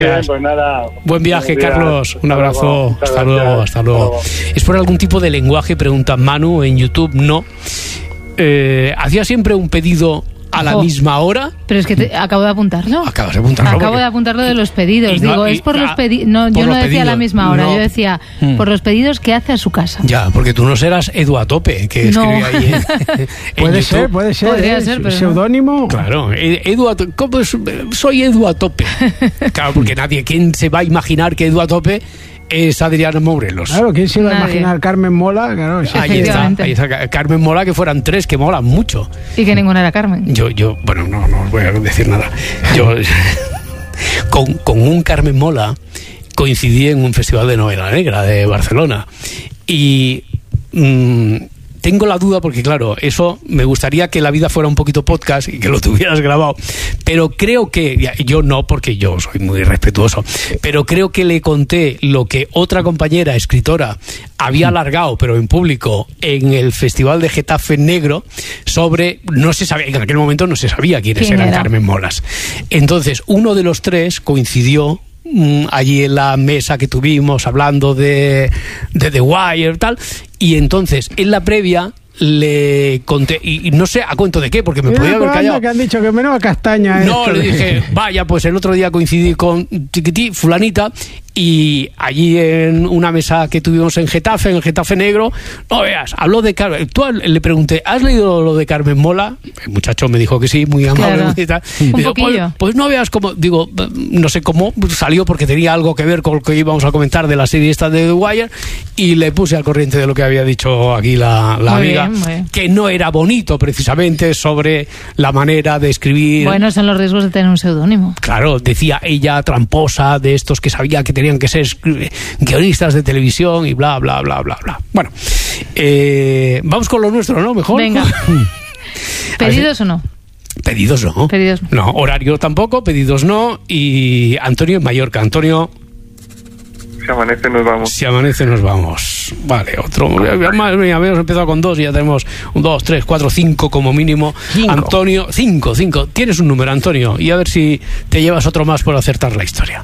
Bien, pues nada. Buen viaje, Carlos. Un abrazo. Hasta luego. ¿Es por algún tipo de lenguaje? Pregunta Manu en YouTube. No. ¿Hacía siempre un pedido a la misma hora? Pero es que acabo de apuntarlo. Acabas de apuntarlo. Acabo de apuntarlo de los pedidos. Es por los pedidos. No, yo no decía a la misma hora. Yo decía por los pedidos que hace a su casa. Ya, porque tú no serás Edu a tope, que escribe ahí puede ser. Podría ser, pero seudónimo. Claro, Edu a tope. ¿Cómo soy Edu a tope? Claro, porque ¿quién se va a imaginar que Edu a tope es Adriana Morelos? Claro, ¿quién se iba a imaginar Carmen Mola? Claro, sí. Ahí está. Carmen Mola, que fueran 3, que molan mucho. Y que ninguna era Carmen. Bueno, no os voy a decir nada. Yo con un Carmen Mola coincidí en un festival de novela negra de Barcelona. Y tengo la duda porque, claro, eso me gustaría que la vida fuera un poquito podcast y que lo tuvieras grabado, pero creo que, yo no, porque yo soy muy respetuoso, pero creo que le conté lo que otra compañera escritora había alargado, pero en público, en el Festival de Getafe Negro, sobre, no se sabía, en aquel momento no se sabía quiénes eran Carmen Molas. Entonces, uno de los 3 coincidió allí en la mesa que tuvimos hablando de The Wire y tal, y entonces en la previa le conté, y no sé a cuento de qué, porque me podía haber callado. Que han dicho que menuda castaña. No, le dije, vaya, pues el otro día coincidí con Chiquití, fulanita, y allí en una mesa que tuvimos en el Getafe Negro, no veas, habló de Carmen. Le pregunté, ¿has leído lo de Carmen Mola? El muchacho me dijo que sí, muy amable. Claro. Y tal. Un digo, poquillo. Pues no veas cómo, digo, no sé cómo salió, porque tenía algo que ver con lo que íbamos a comentar de la serie esta de The Wire, y le puse al corriente de lo que había dicho aquí la amiga, bien. Que no era bonito precisamente sobre la manera de escribir. Bueno, son los riesgos de tener un seudónimo. Claro, decía ella, tramposa, de estos que sabía que tenían que ser guionistas de televisión y bla, bla, bla, bla, bla. Bueno, vamos con lo nuestro, ¿no? Mejor. Venga. ¿Pedidos o no? Pedidos no. Pedidos no. No, horario tampoco, pedidos no. Y Antonio en Mallorca. Antonio. Si amanece nos vamos. Si amanece nos vamos. Vale, otro. Habíamos empezado con 2 y ya tenemos 1, 2, 3, 4, 5 como mínimo. 5. Antonio, 5. Tienes un número, Antonio, y a ver si te llevas otro más por acertar la historia.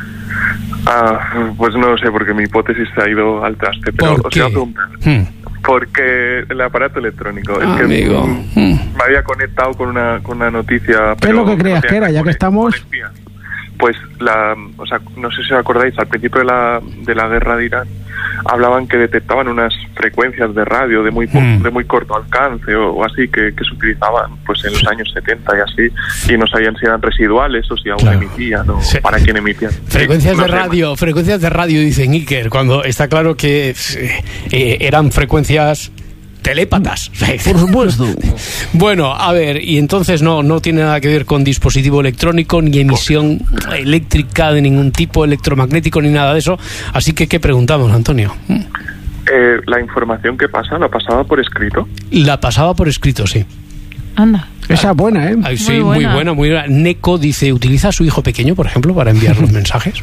Pues no lo sé, porque mi hipótesis se ha ido al traste, pero os iba a preguntar. Porque el aparato electrónico, es que me había conectado con una noticia. ¿Qué es lo que creías que era, ya que estamos? Pues no sé si os acordáis, al principio de la guerra de Irán hablaban que detectaban unas frecuencias de radio de muy corto alcance o así que se utilizaban pues en los años 70 y así, y no sabían si eran residuales o si aún emitían o para quién emitían. Frecuencias de radio, dice Iker, cuando está claro que eran frecuencias telépatas. Por supuesto. Bueno, a ver, y entonces no tiene nada que ver con dispositivo electrónico, ni emisión eléctrica de ningún tipo, electromagnético, ni nada de eso. Así que, ¿qué preguntamos, Antonio? La información que pasa, ¿la pasaba por escrito? La pasaba por escrito, sí. Anda. Esa es buena, ¿eh? Sí, muy buena. Neko dice, ¿utiliza a su hijo pequeño, por ejemplo, para enviar los mensajes?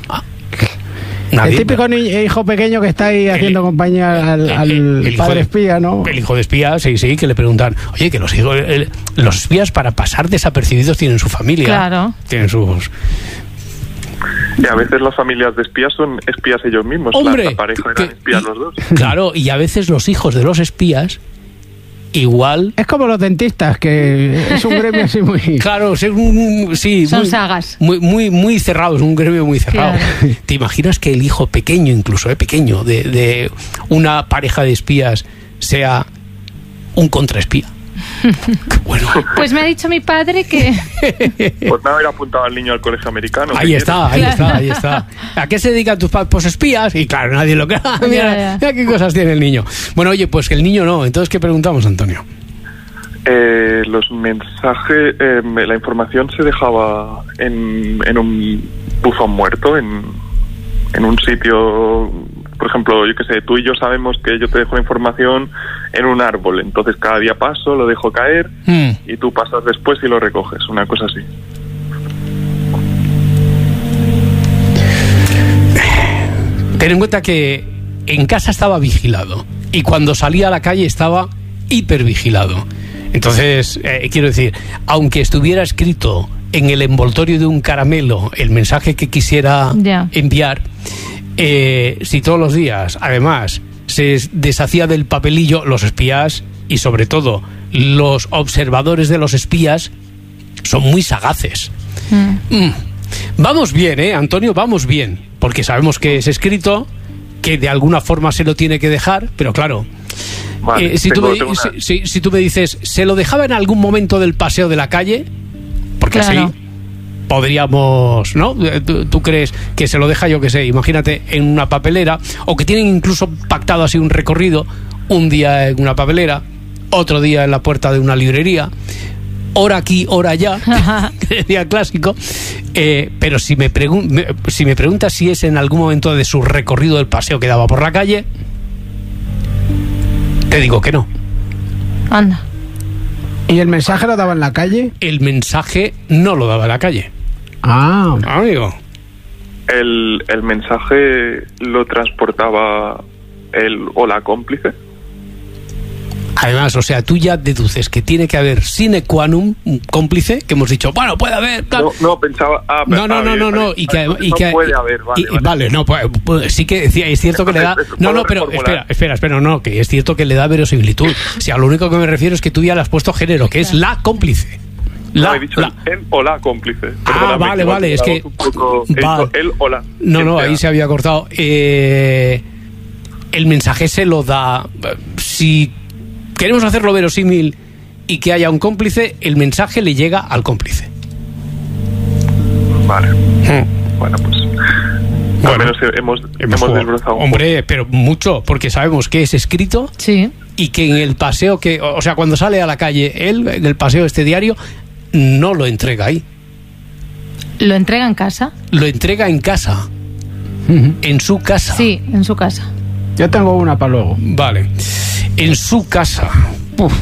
El típico hijo pequeño que está ahí haciendo compañía al padre espía, ¿no? El hijo de espía, sí, que le preguntan, oye, que los espías para pasar desapercibidos tienen su familia. Claro. Tienen sus... Y a veces las familias de espías son espías ellos mismos. ¡Hombre! La pareja eran espías los dos. Claro, y a veces los hijos de los espías igual... Es como los dentistas, que es un gremio así muy... Claro, sí, son sagas. Muy cerrado, es un gremio muy cerrado. Claro. ¿Te imaginas que el hijo pequeño, incluso pequeño, de una pareja de espías sea un contraespía? Bueno. Pues me ha dicho mi padre que... Pues me haber apuntado al niño al colegio americano. Ahí está. ¿A qué se dedican tus padres? Pues espías. Y claro, nadie lo cree. Mira qué cosas tiene el niño. Bueno, oye, pues que el niño no. Entonces, ¿qué preguntamos, Antonio? Los mensajes, la información se dejaba en un buzón muerto, en un sitio... Por ejemplo, yo qué sé, tú y yo sabemos que yo te dejo la información en un árbol, entonces cada día paso, lo dejo caer y tú pasas después y lo recoges, una cosa así. Ten en cuenta que en casa estaba vigilado y cuando salía a la calle estaba hipervigilado. Entonces, quiero decir, aunque estuviera escrito en el envoltorio de un caramelo el mensaje que quisiera enviar, si todos los días, además, se deshacía del papelillo, los espías y sobre todo los observadores de los espías son muy sagaces. Vamos bien, Antonio, vamos bien, porque sabemos que es escrito, que de alguna forma se lo tiene que dejar, pero claro, vale, si tú me dices, ¿se lo dejaba en algún momento del paseo de la calle? Porque claro, así podríamos, ¿no? ¿Tú crees que se lo deja, yo qué sé, imagínate, en una papelera, o que tienen incluso pactado así un recorrido, un día en una papelera, otro día en la puerta de una librería, hora aquí, hora allá, que decía clásico, pero si me preguntas si es en algún momento de su recorrido del paseo que daba por la calle, te digo que no. Anda. ¿Y el mensaje lo daba en la calle? El mensaje no lo daba en la calle. Ah, amigo. El mensaje lo transportaba él o la cómplice. Además, o sea, tú ya deduces que tiene que haber sine qua non un cómplice, que hemos dicho, bueno, puede haber... No, pensaba... No, y que puede haber, vale, no, pues, sí que decía, es cierto que le da... No, pero espera, no, que es cierto que le da verosimilitud. O sea, lo único que me refiero es que tú ya le has puesto género, que es la cómplice. He dicho él o la cómplice. Vale, es que... Él o la... No, ahí se había cortado. El mensaje se lo da... Si queremos hacerlo verosímil y que haya un cómplice, el mensaje le llega al cómplice. Vale. Bueno, pues... Al menos hemos desbrozado. Hombre, pero mucho, porque sabemos que es escrito. Sí. Y que en el paseo o sea, cuando sale a la calle él, en el paseo diario, no lo entrega ahí. ¿Lo entrega en casa? Lo entrega en casa. En su casa. Sí, en su casa. Yo tengo una para luego. Vale. En su casa. Uf.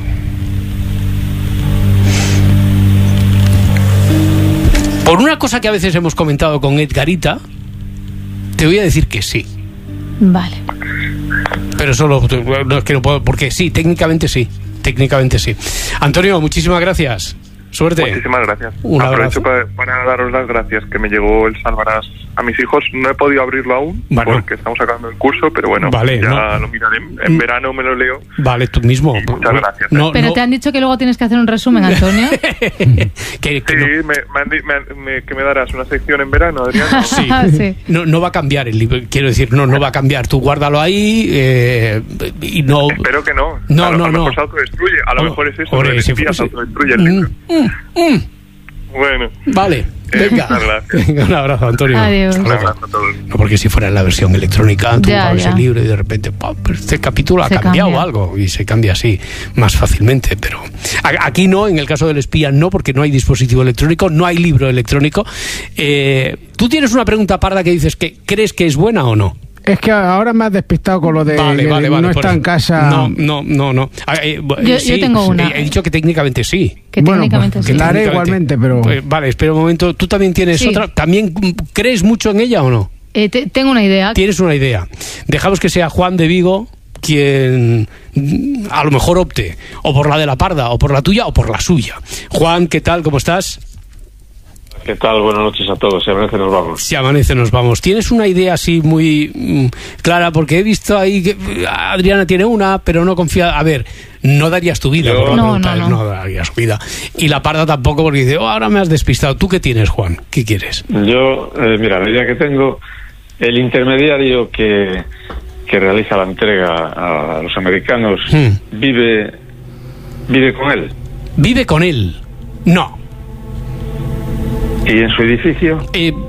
Por una cosa que a veces hemos comentado con Edgarita, te voy a decir que sí. Vale. Pero solo, no es que no puedo, porque sí, técnicamente sí. Antonio, muchísimas gracias. Suerte. Muchísimas gracias. Un aprovecho para daros las gracias, que me llegó el Salvarás a mis hijos. No he podido abrirlo aún, porque estamos acabando el curso, pero bueno, lo miraré. En verano me lo leo. Vale, tú mismo. Y muchas gracias. Pero te han dicho que luego tienes que hacer un resumen, Antonio. Que me darás una sección en verano, Adrián. Sí. No va a cambiar el libro, quiero decir, no va a cambiar. Tú guárdalo ahí y no... Espero que no. A lo mejor se autodestruye. A lo mejor es eso, el espía se autodestruye el libro. Bueno. Vale. Venga, un abrazo, Antonio. Adiós. Un abrazo a todos. No, porque si fuera en la versión electrónica, tú abres el libro y de repente, este capítulo ha cambiado algo y se cambia así más fácilmente. Pero aquí no, en el caso del espía no, porque no hay dispositivo electrónico, no hay libro electrónico. ¿Tú tienes una pregunta parda que dices que crees que es buena o no? Es que ahora me has despistado con lo de no está en casa. No. Yo tengo una. He dicho que técnicamente sí. Que técnicamente sí. La haré igualmente, pero... Vale, espera un momento. ¿Tú también tienes otra? ¿También crees mucho en ella o no? Tengo una idea. Tienes una idea. Dejamos que sea Juan de Vigo quien a lo mejor opte o por la de la parda, o por la tuya, o por la suya. Juan, ¿qué tal? ¿Cómo estás? ¿Qué tal? Buenas noches a todos. Si amanece nos vamos. Si amanece nos vamos. ¿Tienes una idea así muy clara? Porque he visto ahí que Adriana tiene una, pero no confía. A ver, no darías tu vida. No darías su vida. Y la parda tampoco, porque dice, ahora me has despistado. ¿Tú qué tienes, Juan? ¿Qué quieres? Yo, mira, la idea que tengo, el intermediario que realiza la entrega a los americanos, vive con él. ¿Vive con él? No. ¿Y en su edificio?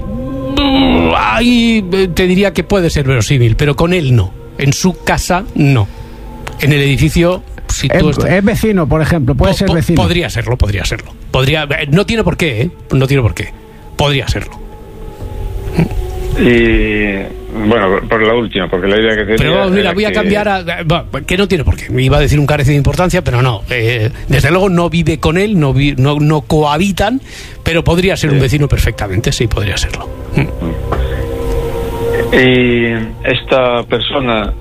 Ahí te diría que puede ser verosímil, pero con él no. En su casa no. En el edificio, si tú estás... Es vecino, por ejemplo, puede ser vecino. Podría serlo. No tiene por qué, ¿eh? No tiene por qué. Podría serlo. Y bueno, por la última, porque la idea que tenía... Pero mira, voy a cambiar que no tiene por qué. Me iba a decir un carece de importancia, pero no. Desde luego no vive con él, no cohabitan, pero podría ser un vecino perfectamente, sí, podría serlo. Y esta persona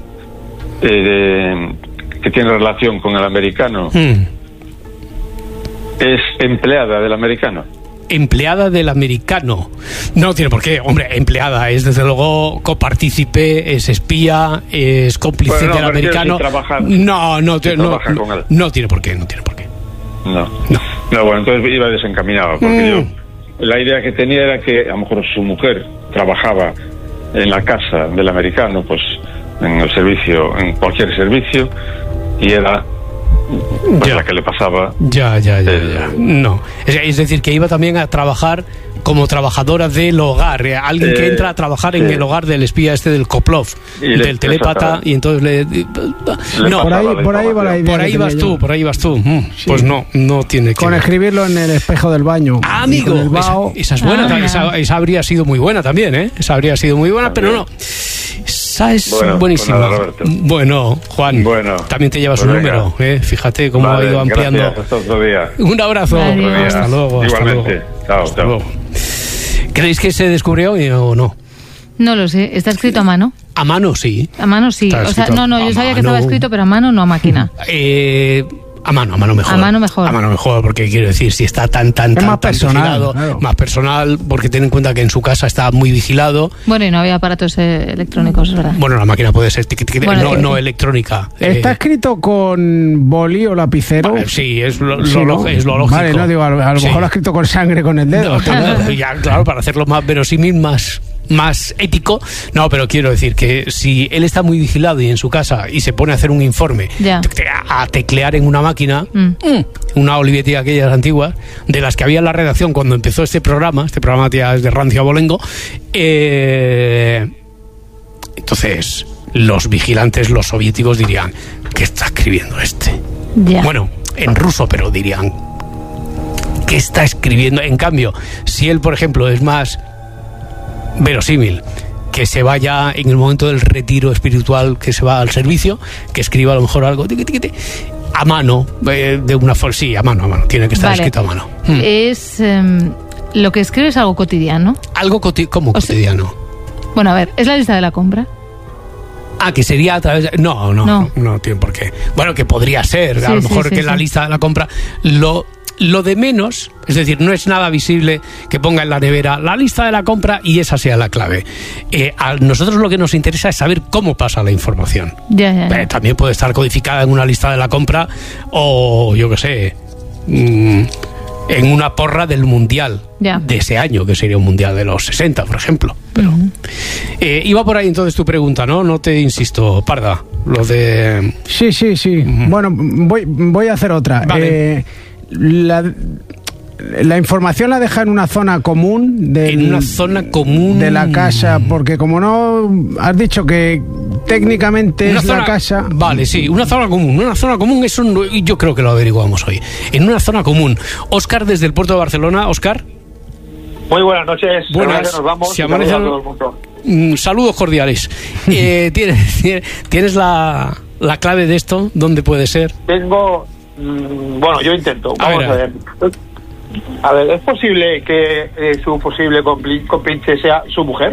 que tiene relación con el americano, ¿es empleada del americano? empleada del americano. No tiene por qué, hombre, empleada, es desde luego copartícipe, es espía, es cómplice del americano. No tiene por qué, No, bueno, entonces iba desencaminado, porque yo, la idea que tenía era que a lo mejor su mujer trabajaba en la casa del americano, pues en el servicio, en cualquier servicio, y era pues la que le pasaba. Ya. No, es decir, que iba también a trabajar como trabajadora del hogar, alguien que entra a trabar en el hogar del espía del Koplov, del telépata, y entonces no, por ahí va la idea. Por ahí vas tú. Sí. Pues no tiene que con ver. Escribirlo en el espejo del baño. Amigo, esa es buena, esa habría sido muy buena también, Esa habría sido muy buena, pero no. Esa es buenísima. Pues bueno, Juan, también te llevas un número, Fíjate cómo ha ido ampliando. Gracias, hasta otro día. Un abrazo. Hasta luego. Igualmente. Chao. ¿Creéis que se descubrió o no? No lo sé. ¿Está escrito a mano? A mano sí. A mano sí. O sea, no, yo sabía que estaba escrito, pero a mano no a máquina. A mano mejor. A mano mejor, porque quiero decir, si está tan más personal, vigilado, claro. Más personal, porque ten en cuenta que en su casa está muy vigilado. Bueno, y no había aparatos electrónicos, ¿verdad? Bueno, la máquina puede ser no electrónica. ¿Está escrito con boli o lapicero? Sí, es lo lógico. Vale, no digo, a lo mejor lo ha escrito con sangre con el dedo. Claro, para hacerlo más verosímil, más ético. No, pero quiero decir que si él está muy vigilado y en su casa y se pone a hacer un informe, a teclear en una máquina, una Olivetti aquellas antiguas, de las que había en la redacción cuando empezó este programa ya es de rancio abolengo, entonces los vigilantes, los soviéticos dirían, ¿qué está escribiendo este? Bueno, en ruso, pero dirían, ¿qué está escribiendo? En cambio, si él, por ejemplo, es más verosímil que se vaya en el momento del retiro espiritual, que se va al servicio, que escriba a lo mejor algo a mano, de una forma, sí, a mano, tiene que estar escrito a mano. Es lo que escribe es algo cotidiano. ¿Cómo cotidiano? Bueno, a ver, ¿es la lista de la compra? Que sería a través de... No tiene por qué. Bueno, que podría ser, a lo mejor que la lista de la compra lo de menos, es decir, no es nada visible que ponga en la nevera la lista de la compra y esa sea la clave. A nosotros lo que nos interesa es saber cómo pasa la información. También puede estar codificada en una lista de la compra o, yo qué sé, en una porra del mundial de ese año, que sería un mundial de los 60, por ejemplo. Pero iba por ahí entonces tu pregunta, ¿no? No te insisto, Parda, lo de... Sí. Bueno, voy a hacer otra. Vale. La información la deja en una zona común en una zona común de la casa, porque como no has dicho que técnicamente es la casa. Vale, sí, una zona común, eso yo creo que lo averiguamos hoy. En una zona común. Óscar, desde el puerto de Barcelona. Óscar. Muy buenas noches. Buenas. Nos vamos. Saludos a todo el mundo. Saludos cordiales. ¿Tienes la clave de esto? ¿Dónde puede ser? Tengo... Bueno, yo intento. Vamos a ver. A ver, ¿es posible que su posible cómplice sea su mujer?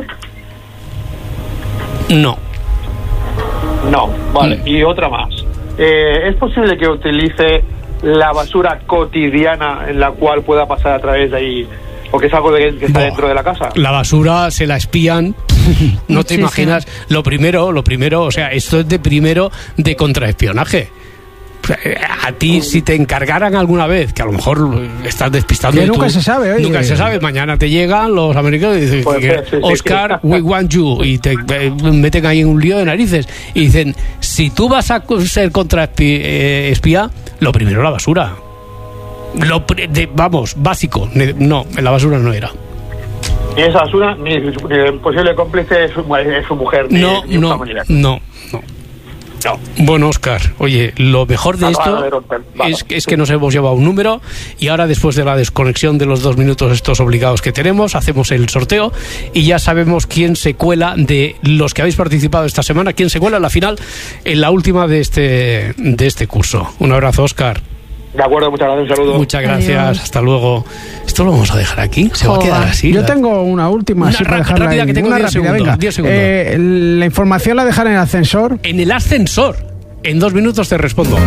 No, vale. Y otra más. ¿Es posible que utilice la basura cotidiana en la cual pueda pasar a través de ahí? Porque es algo que está dentro de la casa. La basura se la espían. No te imaginas. Lo primero, o sea, esto es de contraespionaje. A ti, si te encargaran alguna vez, que a lo mejor estás despistando, que nunca se sabe, oye. Nunca se sabe, mañana te llegan los americanos y dicen, Oscar, we want you, y te meten ahí en un lío de narices y dicen, si tú vas a ser contraespía, lo primero la basura, básico. No, en la basura no era. Y esa basura, ni el posible cómplice es su mujer, No. Bueno, Óscar, oye, lo mejor de esto es que nos hemos llevado un número y ahora, después de la desconexión de los 2 minutos estos obligados que tenemos, hacemos el sorteo y ya sabemos quién se cuela de los que habéis participado esta semana, quién se cuela en la final, en la última de este curso. Un abrazo, Óscar. De acuerdo, muchas gracias, un saludo. Muchas gracias, adiós. Hasta luego. Esto lo vamos a dejar aquí, se va a quedar así. Yo tengo una última, así para dejarla rápida, que tengo una 10 rápida, segundos, venga. 10 segundos. La información la dejan en el ascensor. En el ascensor. En 2 minutos te respondo.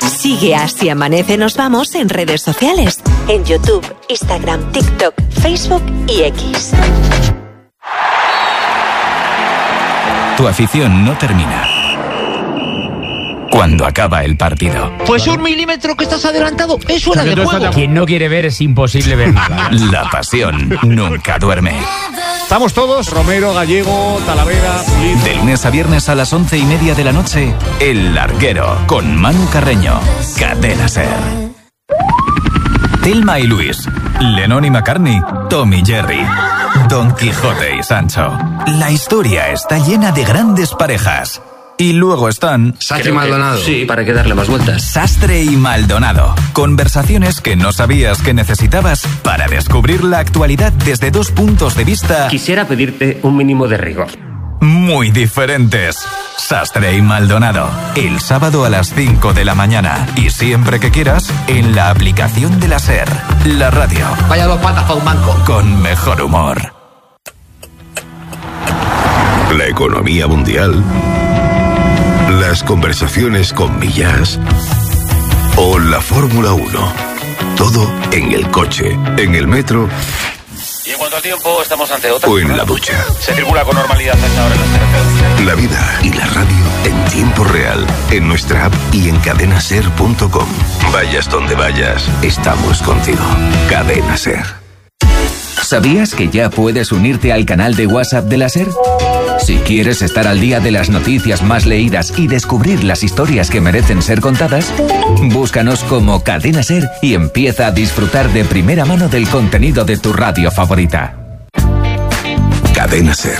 Sigue a Si Amanece Nos Vamos en redes sociales, en YouTube, Instagram, TikTok, Facebook y X. Tu afición no termina cuando acaba el partido. Pues 1 milímetro que estás adelantado, es fuera de juego. Quien no quiere ver es imposible ver nada. La pasión nunca duerme. Estamos todos, Romero, Gallego, Talavera, Pulido. De lunes a viernes a las 11:30 de la noche, El Larguero, con Manu Carreño. Cadena SER. Thelma y Luis, Lennon y McCartney, Tom y Jerry, Don Quijote y Sancho. La historia está llena de grandes parejas. Y luego están... Sastre y Maldonado. Sí, ¿para qué darle más vueltas? Sastre y Maldonado. Conversaciones que no sabías que necesitabas para descubrir la actualidad desde 2 puntos de vista... Quisiera pedirte un mínimo de rigor. Muy diferentes. Sastre y Maldonado. El sábado a las 5 de la mañana. Y siempre que quieras, en la aplicación de la SER. La radio. Vaya 2 patas para un banco. Con mejor humor. La economía mundial... Las conversaciones con Millás o la Fórmula 1. Todo en el coche, en el metro. Y en cuanto al tiempo, estamos ante otra. O en la ducha. Se circula con normalidad a esta hora en las carreteras. La vida y la radio en tiempo real. En nuestra app y en cadenaser.com. Vayas donde vayas, estamos contigo. Cadena SER. ¿Sabías que ya puedes unirte al canal de WhatsApp de la SER? Si quieres estar al día de las noticias más leídas y descubrir las historias que merecen ser contadas, búscanos como Cadena SER y empieza a disfrutar de primera mano del contenido de tu radio favorita. Cadena SER.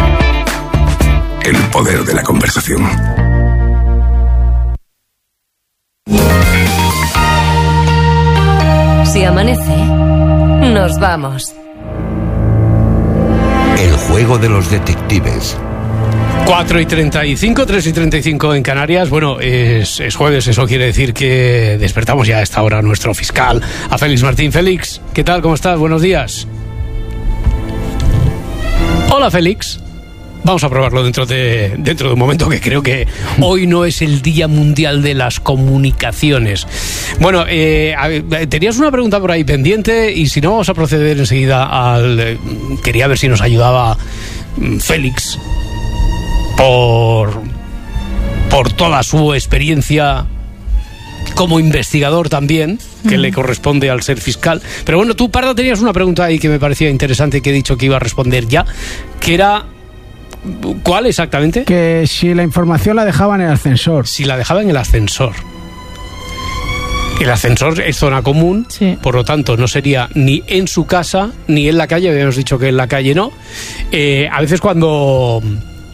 El poder de la conversación. Si amanece, nos vamos. El juego de los detectives. 4:35, 3:35 en Canarias. Bueno, es jueves, eso quiere decir que despertamos ya a esta hora a nuestro fiscal, a Félix Martín. Félix, ¿qué tal? ¿Cómo estás? Buenos días. Hola, Félix. Vamos a probarlo dentro de un momento, que creo que hoy no es el Día Mundial de las Comunicaciones. Bueno, tenías una pregunta por ahí pendiente y si no, vamos a proceder enseguida quería ver si nos ayudaba Félix por toda su experiencia como investigador también, que le corresponde al ser fiscal. Pero bueno, tú, Parda, tenías una pregunta ahí que me parecía interesante y que he dicho que iba a responder ya, que era... ¿Cuál exactamente? Que si la información la dejaba en el ascensor. Si la dejaba en el ascensor. El ascensor es zona común, sí. Por lo tanto no sería ni en su casa ni en la calle. Habíamos dicho que en la calle no. A veces cuando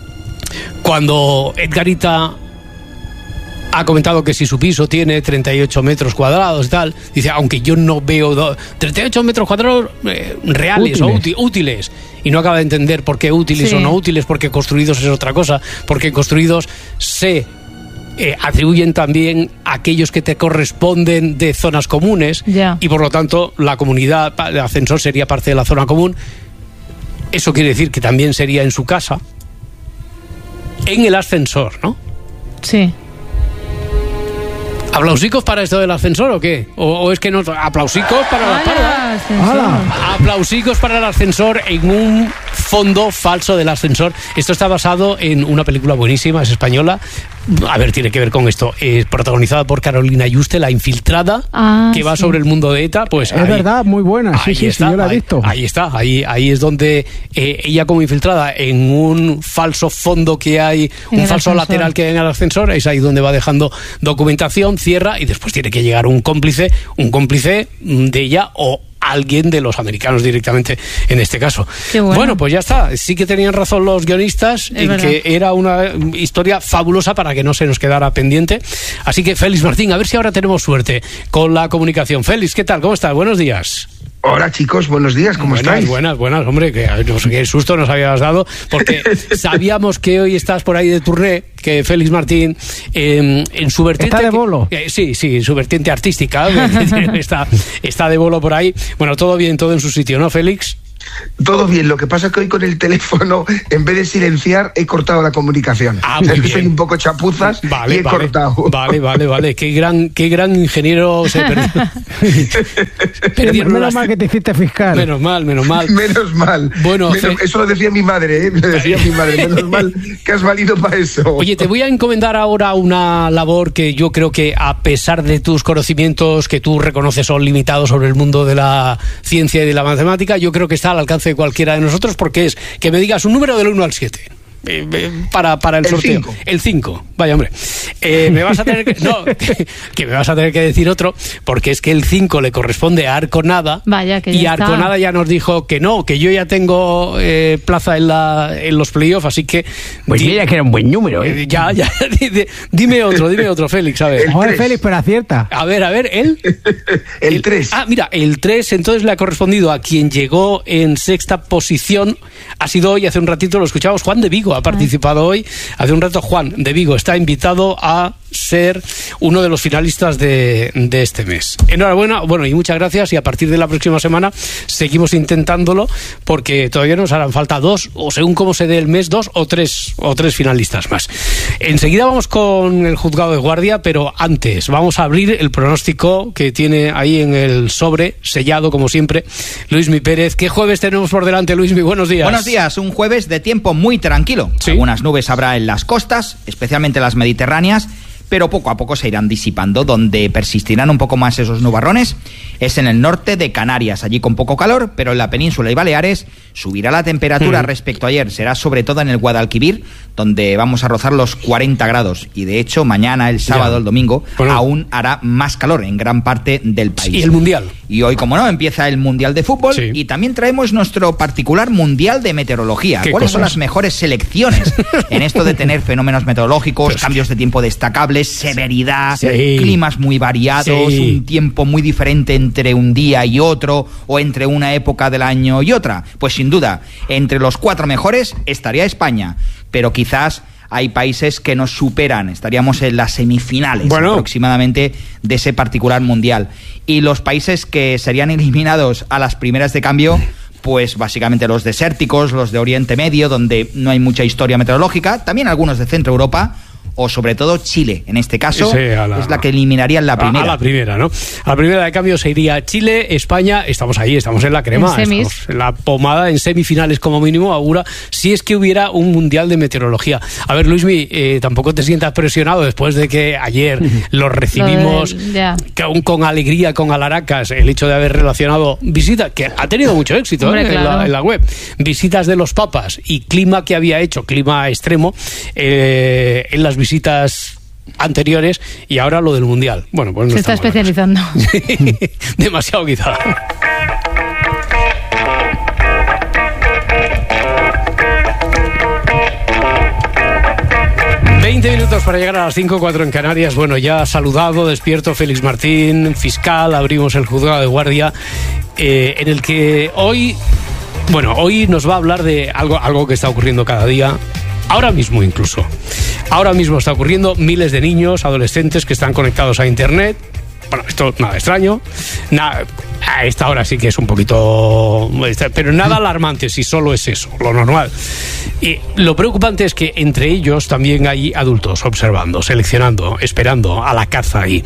Edgarita ha comentado que si su piso tiene 38 metros cuadrados y tal, dice, aunque yo no veo 38 metros cuadrados reales útiles. O útiles, y no acaba de entender por qué útiles o no útiles, porque construidos es otra cosa, porque construidos se atribuyen también a aquellos que te corresponden de zonas comunes, y por lo tanto la comunidad, el ascensor sería parte de la zona común. Eso quiere decir que también sería en su casa, en el ascensor, ¿no? Sí. ¿Aplausicos para esto del ascensor o qué? ¿O es que no? ¿Aplausicos para la parda? Aplausicos para el ascensor en un fondo falso del ascensor. Esto está basado en una película buenísima, es española. A ver, tiene que ver con esto. Es protagonizada por Carolina Yuste, La Infiltrada, que va sobre el mundo de ETA. Pues es verdad, muy buena. Sí, yo la he visto. Ahí está, ahí es donde ella, como infiltrada en un falso fondo que hay, un falso lateral que hay en el ascensor, es ahí donde va dejando documentación, cierra, y después tiene que llegar un cómplice de ella o alguien de los americanos directamente en este caso. Bueno, pues ya está. Sí que tenían razón los guionistas en que era una historia fabulosa para que no se nos quedara pendiente. Así que, Félix Martín, a ver si ahora tenemos suerte con la comunicación. Félix, ¿qué tal? ¿Cómo estás? Buenos días. Hola, chicos, buenos días, ¿cómo estáis? Buenas, hombre, que no sé qué susto nos habías dado, porque sabíamos que hoy estás por ahí de turné, que Félix Martín, en su vertiente... ¿Está de bolo? Sí, su vertiente artística, está de bolo por ahí. Bueno, todo bien, todo en su sitio, ¿no, Félix? Todo bien, lo que pasa es que hoy con el teléfono, en vez de silenciar, he cortado la comunicación. Muy bien. Soy un poco chapuzas y he cortado. Vale. Qué gran ingeniero se perdió. Menos mal que te hiciste fiscal. Menos mal. Menos mal. Bueno, eso lo decía mi madre, menos mal que has valido para eso. Oye, te voy a encomendar ahora una labor que yo creo que, a pesar de tus conocimientos que tú reconoces son limitados sobre el mundo de la ciencia y de la matemática, yo creo que está al alcance de cualquiera de nosotros, porque es que me digas un número del 1 al 7. Para el sorteo. 5. El 5. Vaya, hombre. Me vas a tener que... No, que me vas a tener que decir otro, porque es que el 5 le corresponde a Arconada. Vaya, que ya y Arconada ya nos dijo que no, que yo ya tengo plaza en los playoffs, así que... Pues mira que era un buen número. Ya. Dime otro, Félix, a ver. Félix, pero acierta. A ver, ¿él? El 3. Mira, el 3 entonces le ha correspondido a quien llegó en sexta posición. Ha sido hoy, hace un ratito lo escuchamos, Juan de Vigo ha participado hoy. Hace un rato Juan de Vigo está invitado a ser uno de los finalistas de este mes. Enhorabuena, y muchas gracias, y a partir de la próxima semana seguimos intentándolo, porque todavía nos harán falta 2, o según cómo se dé el mes, 2 o 3 finalistas más. Enseguida vamos con el juzgado de guardia, pero antes vamos a abrir el pronóstico que tiene ahí en el sobre, sellado como siempre, Luismi Pérez. ¿Qué jueves tenemos por delante, Luismi? Buenos días. Buenos días, un jueves de tiempo muy tranquilo. ¿Sí? Algunas nubes habrá en las costas, especialmente las mediterráneas, pero poco a poco se irán disipando. Donde persistirán un poco más esos nubarrones es en el norte de Canarias, allí con poco calor, pero en la península y Baleares subirá la temperatura respecto a ayer. Será sobre todo en el Guadalquivir, donde vamos a rozar los 40 grados. Y de hecho, mañana, el sábado, el domingo, aún hará más calor en gran parte del país. ¿Y el Mundial? Y hoy, como no, empieza el Mundial de Fútbol, y también traemos nuestro particular Mundial de Meteorología. ¿Cuáles son las mejores selecciones en esto de tener fenómenos meteorológicos, cambios de tiempo destacables, severidad, climas muy variados, un tiempo muy diferente entre un día y otro, o entre una época del año y otra? Pues sin duda, entre los 4 mejores estaría España, pero quizás hay países que nos superan. Estaríamos en las semifinales aproximadamente de ese particular mundial. Y los países que serían eliminados a las primeras de cambio, pues básicamente los desérticos, los de Oriente Medio, donde no hay mucha historia meteorológica, también algunos de Centro Europa, o sobre todo Chile, en este caso, es la que eliminaría en la primera. A la primera, ¿no? A la primera de cambio se iría Chile, España, estamos ahí, estamos en la crema, estamos en la pomada, en semifinales como mínimo, augura, si es que hubiera un mundial de meteorología. A ver, Luismi, tampoco te sientas presionado después de que ayer los recibimos con alegría, con alaracas, el hecho de haber relacionado visitas, que ha tenido mucho éxito. Hombre, en la web, visitas de los papas y clima que había hecho, clima extremo, en las visitas anteriores, y ahora lo del Mundial. Bueno, pues no se está especializando. Demasiado quizá. Minutos para llegar a las 5:04 en Canarias. Bueno, ya saludado, despierto Félix Martín, fiscal. Abrimos el juzgado de guardia, en el que hoy nos va a hablar de algo que está ocurriendo cada día. Ahora mismo incluso. Ahora mismo está ocurriendo. Miles de niños, adolescentes que están conectados a Internet. Bueno, esto nada extraño. A esta hora sí que es un poquito... Pero nada alarmante, si solo es eso, lo normal. Y lo preocupante es que entre ellos también hay adultos observando, seleccionando, esperando a la caza ahí.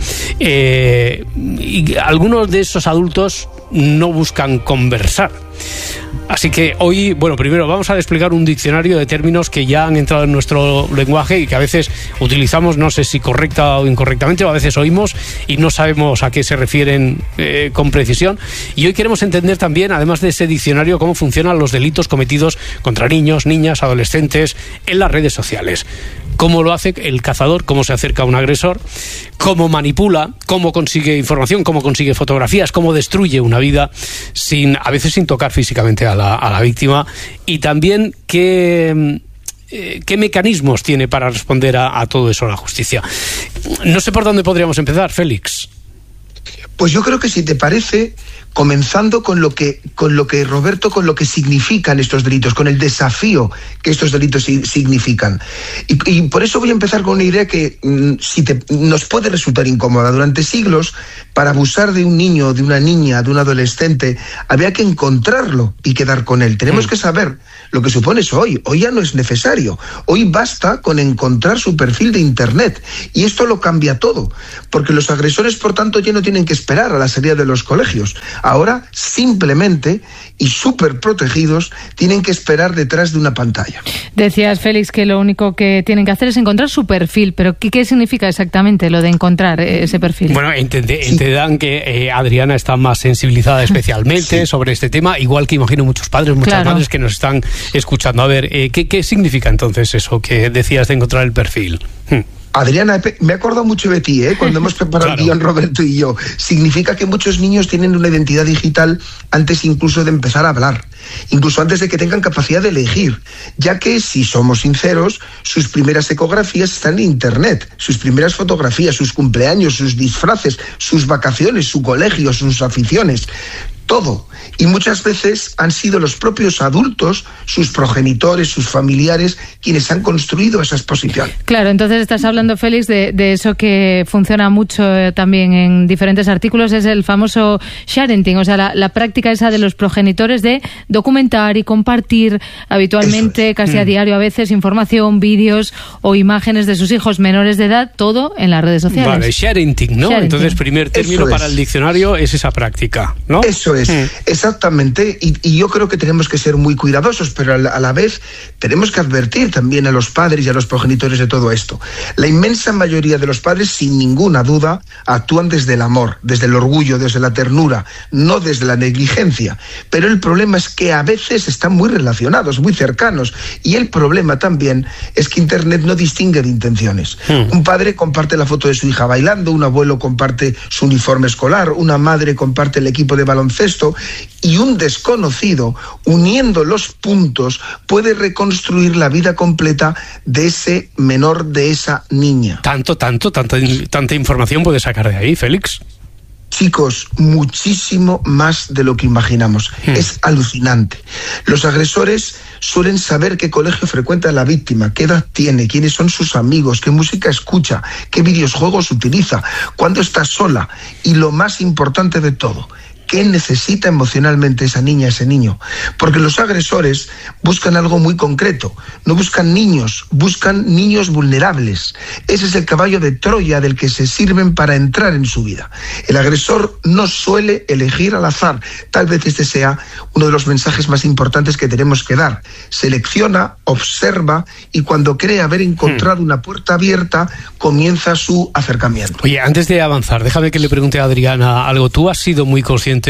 Y algunos de esos adultos no buscan conversar. Así que hoy, primero vamos a explicar un diccionario de términos que ya han entrado en nuestro lenguaje y que a veces utilizamos, no sé si correcta o incorrectamente, o a veces oímos y no sabemos a qué se refieren con precisión. Y hoy queremos entender también, además de ese diccionario, cómo funcionan los delitos cometidos contra niños, niñas, adolescentes en las redes sociales. Cómo lo hace el cazador, cómo se acerca a un agresor, cómo manipula, cómo consigue información, cómo consigue fotografías, cómo destruye una vida a veces sin tocar físicamente a la víctima, y también qué mecanismos tiene para responder a todo eso la justicia. No sé por dónde podríamos empezar, Félix. Pues yo creo que, si te parece, comenzando con lo que Roberto, con lo que significan estos delitos, con el desafío que estos delitos significan. Y por eso voy a empezar con una idea que nos puede resultar incómoda. Durante siglos, para abusar de un niño, de una niña, de un adolescente, había que encontrarlo y quedar con él. Tenemos que saber lo que supone eso hoy. Hoy ya no es necesario. Hoy basta con encontrar su perfil de Internet. Y esto lo cambia todo. Porque los agresores, por tanto, ya no tienen que esperar a la salida de los colegios. Ahora, simplemente, y súper protegidos, tienen que esperar detrás de una pantalla. Decías, Félix, que lo único que tienen que hacer es encontrar su perfil. ¿Pero qué significa exactamente lo de encontrar ese perfil? Bueno, entenderán que Adriana está más sensibilizada especialmente sobre este tema, igual que imagino muchos padres, muchas madres que nos están escuchando. A ver, ¿qué significa entonces eso que decías de encontrar el perfil? Adriana, me he acordado mucho de ti, cuando hemos preparado el guión, Roberto y yo. Significa que muchos niños tienen una identidad digital antes incluso de empezar a hablar, incluso antes de que tengan capacidad de elegir, ya que, si somos sinceros, sus primeras ecografías están en Internet, sus primeras fotografías, sus cumpleaños, sus disfraces, sus vacaciones, su colegio, sus aficiones, todo. Y muchas veces han sido los propios adultos, sus progenitores, sus familiares, quienes han construido esa exposición. Claro, entonces estás hablando, Félix, de eso que funciona mucho también en diferentes artículos, es el famoso sharenting, o sea, la práctica esa de los progenitores de documentar y compartir habitualmente, casi a diario a veces, información, vídeos o imágenes de sus hijos menores de edad, todo en las redes sociales. Vale, sharenting, ¿no? Sharenting. Entonces, primer término para el diccionario es esa práctica, ¿no? Eso es, exactamente, y yo creo que tenemos que ser muy cuidadosos, pero a la vez tenemos que advertir también a los padres y a los progenitores de todo esto. La inmensa mayoría de los padres, sin ninguna duda, actúan desde el amor, desde el orgullo, desde la ternura, no desde la negligencia, pero el problema es que a veces están muy relacionados, muy cercanos, y el problema también es que Internet no distingue de intenciones. Un padre comparte la foto de su hija bailando, un abuelo comparte su uniforme escolar, una madre comparte el equipo de baloncesto, y un desconocido, uniendo los puntos, puede reconstruir la vida completa de ese menor, de esa niña. Tanta información puede sacar de ahí, Félix. Chicos, muchísimo más de lo que imaginamos. Es alucinante. Los agresores suelen saber qué colegio frecuenta la víctima, qué edad tiene, quiénes son sus amigos, qué música escucha, qué videojuegos utiliza, cuándo está sola, y lo más importante de todo, ¿qué necesita emocionalmente esa niña, ese niño? Porque los agresores buscan algo muy concreto. No buscan niños, buscan niños vulnerables. Ese es el caballo de Troya del que se sirven para entrar en su vida. El agresor no suele elegir al azar. Tal vez este sea uno de los mensajes más importantes que tenemos que dar. Selecciona, observa, y cuando cree haber encontrado una puerta abierta, comienza su acercamiento. Oye, antes de avanzar, déjame que le pregunte a Adriana algo. Tú has sido muy consciente,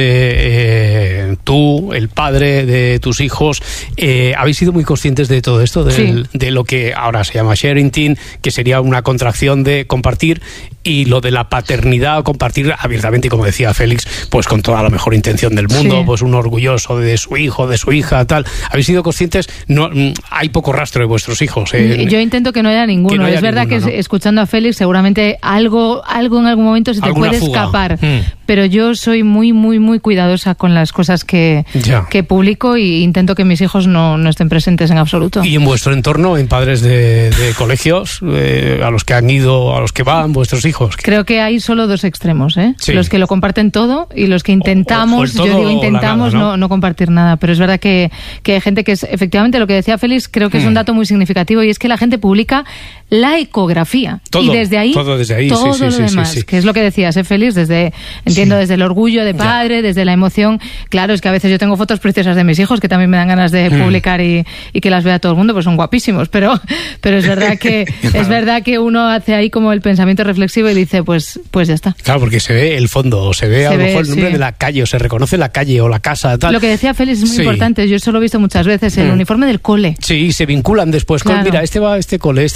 tú, el padre de tus hijos, habéis sido muy conscientes de todo esto, de lo que ahora se llama sharenting, que sería una contracción de compartir, y lo de la paternidad, compartir abiertamente, y como decía Félix, pues con toda la mejor intención del mundo, pues un orgulloso de su hijo, de su hija, tal. ¿Habéis sido conscientes? No, hay poco rastro de vuestros hijos. Yo intento que no haya ninguno. No haya es verdad ninguno, que escuchando a Félix, seguramente algo en algún momento se te puede escapar. Pero yo soy muy cuidadosa con las cosas que publico, y intento que mis hijos no estén presentes en absoluto. ¿Y en vuestro entorno, en padres de colegios, a los que han ido, a los que van vuestros hijos? Creo que hay solo dos extremos, los que lo comparten todo y los que intentamos, yo digo intentamos nada, no compartir nada, pero es verdad que hay gente que es, efectivamente, lo que decía Félix, creo que es un dato muy significativo, y es que la gente publica la ecografía, y desde ahí todo lo demás, que es lo que decías, Félix, entiendo desde el orgullo de padre, desde la emoción. Claro, es que a veces yo tengo fotos preciosas de mis hijos que también me dan ganas de publicar y que las vea todo el mundo, pues son guapísimos, pero es verdad que uno hace ahí como el pensamiento reflexivo y dice, pues ya está. Claro, porque se ve el fondo, se ve a lo mejor el nombre de la calle, o se reconoce la calle o la casa, tal. Lo que decía Félix es muy importante, yo eso lo he visto muchas veces, el uniforme del cole. Sí, se vinculan después con, mira, este va a este cole, este va a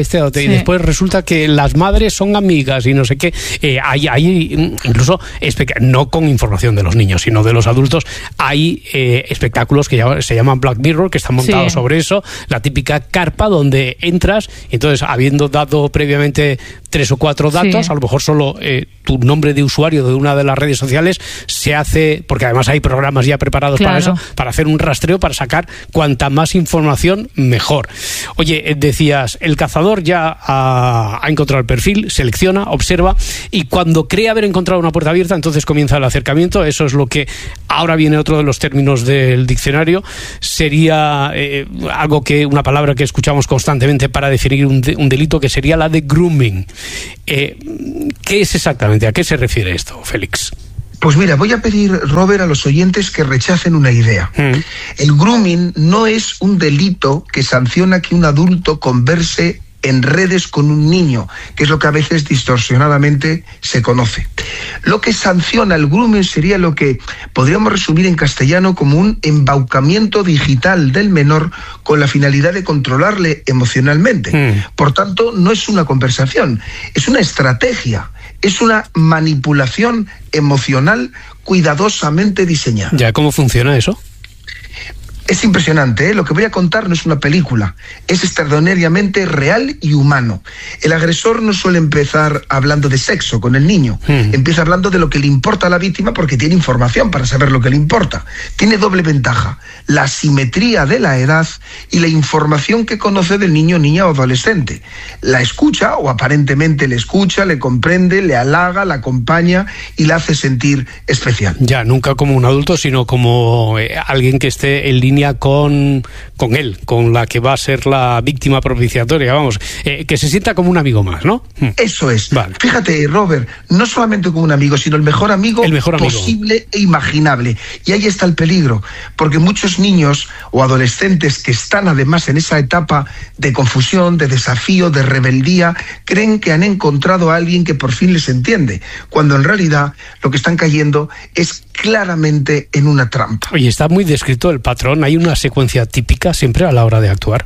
este dato, y después resulta que las madres son amigas y no sé qué. Hay incluso, no con información de los niños, sino de los adultos, hay espectáculos que se llaman Black Mirror, que están montados sobre eso, la típica carpa donde entras, entonces habiendo dado previamente 3 o 4 datos, a lo mejor solo tu nombre de usuario de una de las redes sociales se hace, porque además hay programas ya preparados para eso, para hacer un rastreo, para sacar cuanta más información mejor. Oye, decías, el cazador ya ha encontrado el perfil, selecciona, observa, y cuando cree haber encontrado una puerta abierta, entonces comienza el acercamiento. Eso es lo que ahora viene otro de los términos del diccionario, sería una palabra que escuchamos constantemente para definir un delito, que sería la de grooming. ¿Qué es exactamente? ¿A qué se refiere esto, Félix? Pues mira, voy a pedir, Robert, a los oyentes que rechacen una idea. El grooming no es un delito que sanciona que un adulto converse en redes con un niño, que es lo que a veces distorsionadamente se conoce. Lo que sanciona el grooming sería lo que podríamos resumir en castellano como un embaucamiento digital del menor con la finalidad de controlarle emocionalmente. Por tanto, no es una conversación, es una estrategia, es una manipulación emocional cuidadosamente diseñada. ¿Ya cómo funciona eso? Es impresionante, ¿eh? Lo que voy a contar no es una película, es extraordinariamente real y humano. El agresor no suele empezar hablando de sexo con el niño, empieza hablando de lo que le importa a la víctima porque tiene información para saber lo que le importa. Tiene doble ventaja, la asimetría de la edad y la información que conoce del niño, niña o adolescente. La escucha, o aparentemente le escucha, le comprende, le halaga, la acompaña y la hace sentir especial. Ya, nunca como un adulto, sino como alguien que esté en línea con él, con la que va a ser la víctima propiciatoria, vamos, que se sienta como un amigo más, ¿no? Eso es. Vale. Fíjate, Robert, no solamente como un amigo, sino el mejor amigo posible e imaginable. Y ahí está el peligro, porque muchos niños o adolescentes que están además en esa etapa de confusión, de desafío, de rebeldía, creen que han encontrado a alguien que por fin les entiende, cuando en realidad lo que están cayendo es claramente en una trampa. Oye, está muy descrito el patrón, hay una secuencia típica siempre a la hora de actuar.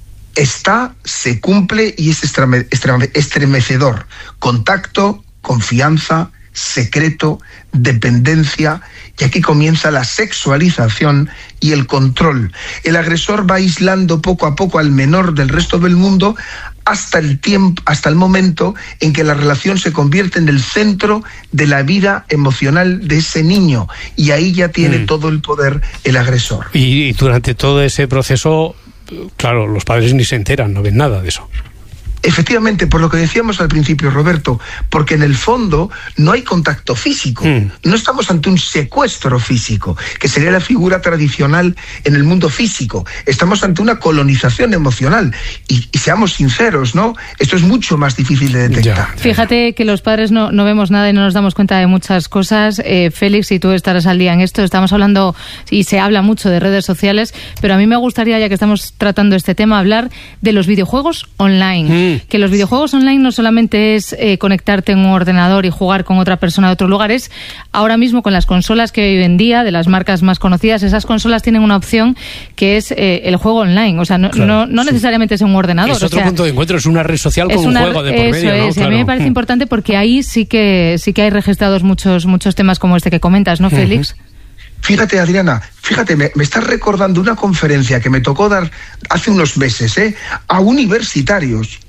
Se cumple y es estremecedor. Contacto, confianza, secreto, dependencia, y aquí comienza la sexualización y el control. El agresor va aislando poco a poco al menor del resto del mundo hasta el momento en que la relación se convierte en el centro de la vida emocional de ese niño, y ahí ya tiene todo el poder el agresor. Y durante todo ese proceso, claro, los padres ni se enteran, no ven nada de eso. Efectivamente, por lo que decíamos al principio, Roberto, porque en el fondo no hay contacto físico. No estamos ante un secuestro físico, que sería la figura tradicional en el mundo físico. Estamos ante una colonización emocional. Y seamos sinceros, ¿no? Esto es mucho más difícil de detectar. Fíjate que los padres no vemos nada y no nos damos cuenta de muchas cosas. Félix, y tú estarás al día en esto. Estamos hablando, y se habla mucho de redes sociales, pero a mí me gustaría, ya que estamos tratando este tema, hablar de los videojuegos online. Que los videojuegos online no solamente es conectarte en un ordenador y jugar con otra persona de otro lugar, es ahora mismo con las consolas que hoy en día, de las marcas más conocidas, esas consolas tienen una opción que es el juego online. O sea, no necesariamente es en un ordenador. Es otro punto de encuentro, es una red social con un juego de por medio. Eso es, claro. A mí me parece importante porque ahí sí que hay registrados muchos temas como este que comentas, ¿no, Félix? Fíjate, Adriana, me estás recordando una conferencia que me tocó dar hace unos meses, a universitarios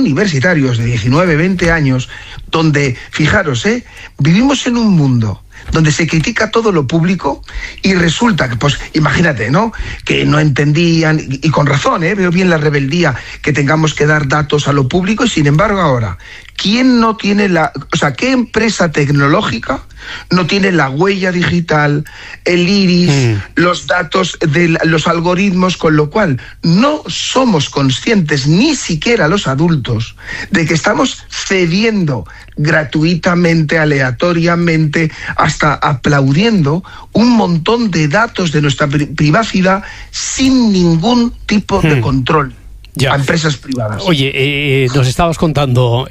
de 19, 20 años, donde, fijaros, vivimos en un mundo donde se critica todo lo público y resulta que, pues, imagínate, ¿no?, que no entendían, y con razón, veo bien la rebeldía, que tengamos que dar datos a lo público, y sin embargo ahora, ¿quién no tiene qué empresa tecnológica no tiene la huella digital, el iris, los datos de los algoritmos, con lo cual no somos conscientes, ni siquiera los adultos, de que estamos cediendo gratuitamente, aleatoriamente, hasta aplaudiendo un montón de datos de nuestra privacidad sin ningún tipo de control? a empresas privadas. Oye, nos estabas contando,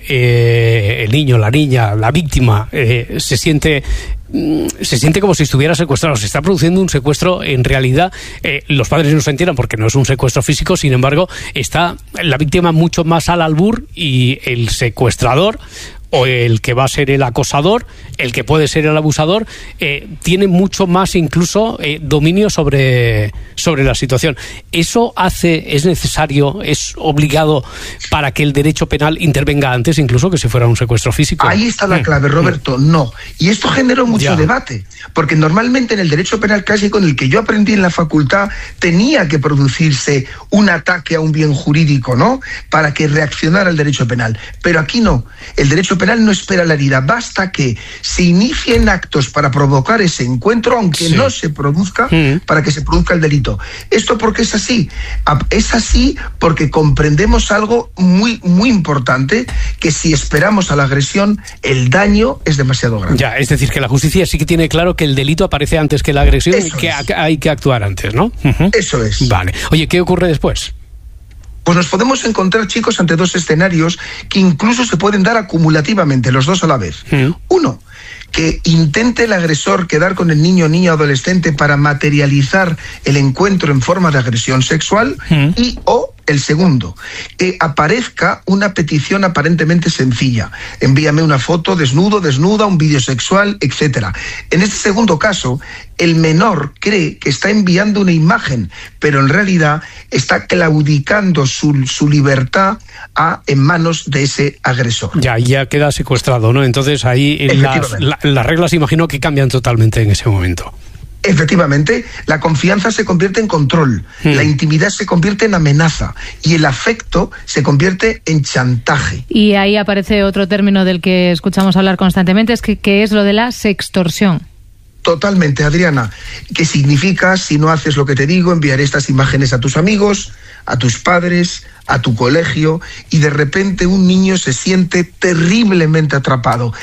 el niño, la niña, la víctima, se siente como si estuviera secuestrado. Se está produciendo un secuestro. En realidad, los padres no se enteran porque no es un secuestro físico. Sin embargo, está la víctima mucho más al albur, y el secuestrador, o el que va a ser el acosador, el que puede ser el abusador, tiene mucho más incluso dominio sobre la situación. ¿Eso es necesario, es obligado para que el derecho penal intervenga antes incluso que si fuera un secuestro físico? Ahí está la clave, Roberto, no. Y esto generó mucho debate, porque normalmente en el derecho penal clásico, en el que yo aprendí en la facultad, tenía que producirse un ataque a un bien jurídico, ¿no?, para que reaccionara el derecho penal. Pero aquí no. El derecho penal no espera la herida, basta que se inicien actos para provocar ese encuentro, aunque no se produzca, para que se produzca el delito. ¿Esto por qué es así? Es así porque comprendemos algo muy, muy importante, que si esperamos a la agresión, el daño es demasiado grande. Ya, es decir, que la justicia sí que tiene claro que el delito aparece antes que la agresión, y que hay que actuar antes, ¿no? Eso es. Vale. Oye, ¿qué ocurre después? Pues nos podemos encontrar, chicos, ante dos escenarios que incluso se pueden dar acumulativamente, los dos a la vez. Uno, que intente el agresor quedar con el niño o niña adolescente para materializar el encuentro en forma de agresión sexual, y o el segundo, que aparezca una petición aparentemente sencilla: envíame una foto desnudo, desnuda, un vídeo sexual, etc. En este segundo caso, el menor cree que está enviando una imagen, pero en realidad está claudicando su libertad en manos de ese agresor. Ya queda secuestrado, ¿no? Entonces ahí las reglas, imagino, que cambian totalmente en ese momento. Efectivamente, la confianza se convierte en control, la intimidad se convierte en amenaza, y el afecto se convierte en chantaje. Y ahí aparece otro término del que escuchamos hablar constantemente, es que es lo de la sextorsión. Totalmente, Adriana. ¿Qué significa? Si no haces lo que te digo, enviaré estas imágenes a tus amigos, a tus padres, a tu colegio, y de repente un niño se siente terriblemente atrapado.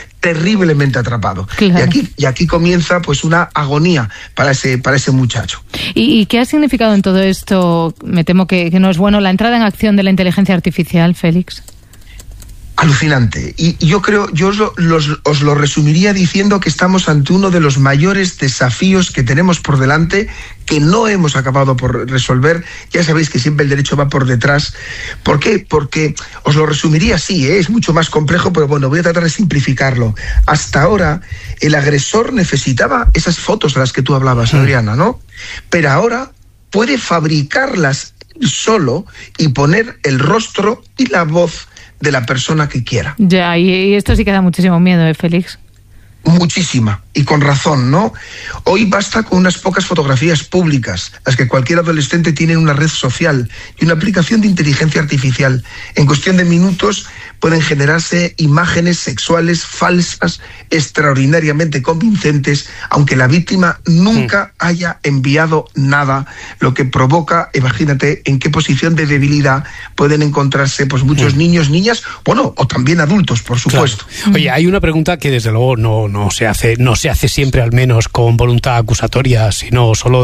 Claro. Y aquí comienza pues una agonía para ese muchacho. ¿Y qué ha significado en todo esto? Me temo que no es bueno, la entrada en acción de la inteligencia artificial, Félix. Alucinante. Y yo creo, os lo resumiría diciendo que estamos ante uno de los mayores desafíos que tenemos por delante, que no hemos acabado por resolver. Ya sabéis que siempre el derecho va por detrás. ¿Por qué? Porque os lo resumiría así, es mucho más complejo, pero bueno, voy a tratar de simplificarlo. Hasta ahora, el agresor necesitaba esas fotos de las que tú hablabas, Adriana, ¿no? Pero ahora puede fabricarlas solo y poner el rostro y la voz de la persona que quiera. Ya, y esto sí que da muchísimo miedo, Félix. Muchísima, y con razón, ¿no? Hoy basta con unas pocas fotografías públicas, las que cualquier adolescente tiene en una red social y una aplicación de inteligencia artificial. En cuestión de minutos pueden generarse imágenes sexuales falsas, extraordinariamente convincentes, aunque la víctima nunca haya enviado nada, lo que provoca, imagínate, en qué posición de debilidad pueden encontrarse pues muchos niños, niñas, bueno, o también adultos, por supuesto. Claro. Oye, hay una pregunta que desde luego no se hace siempre, al menos con voluntad acusatoria, sino solo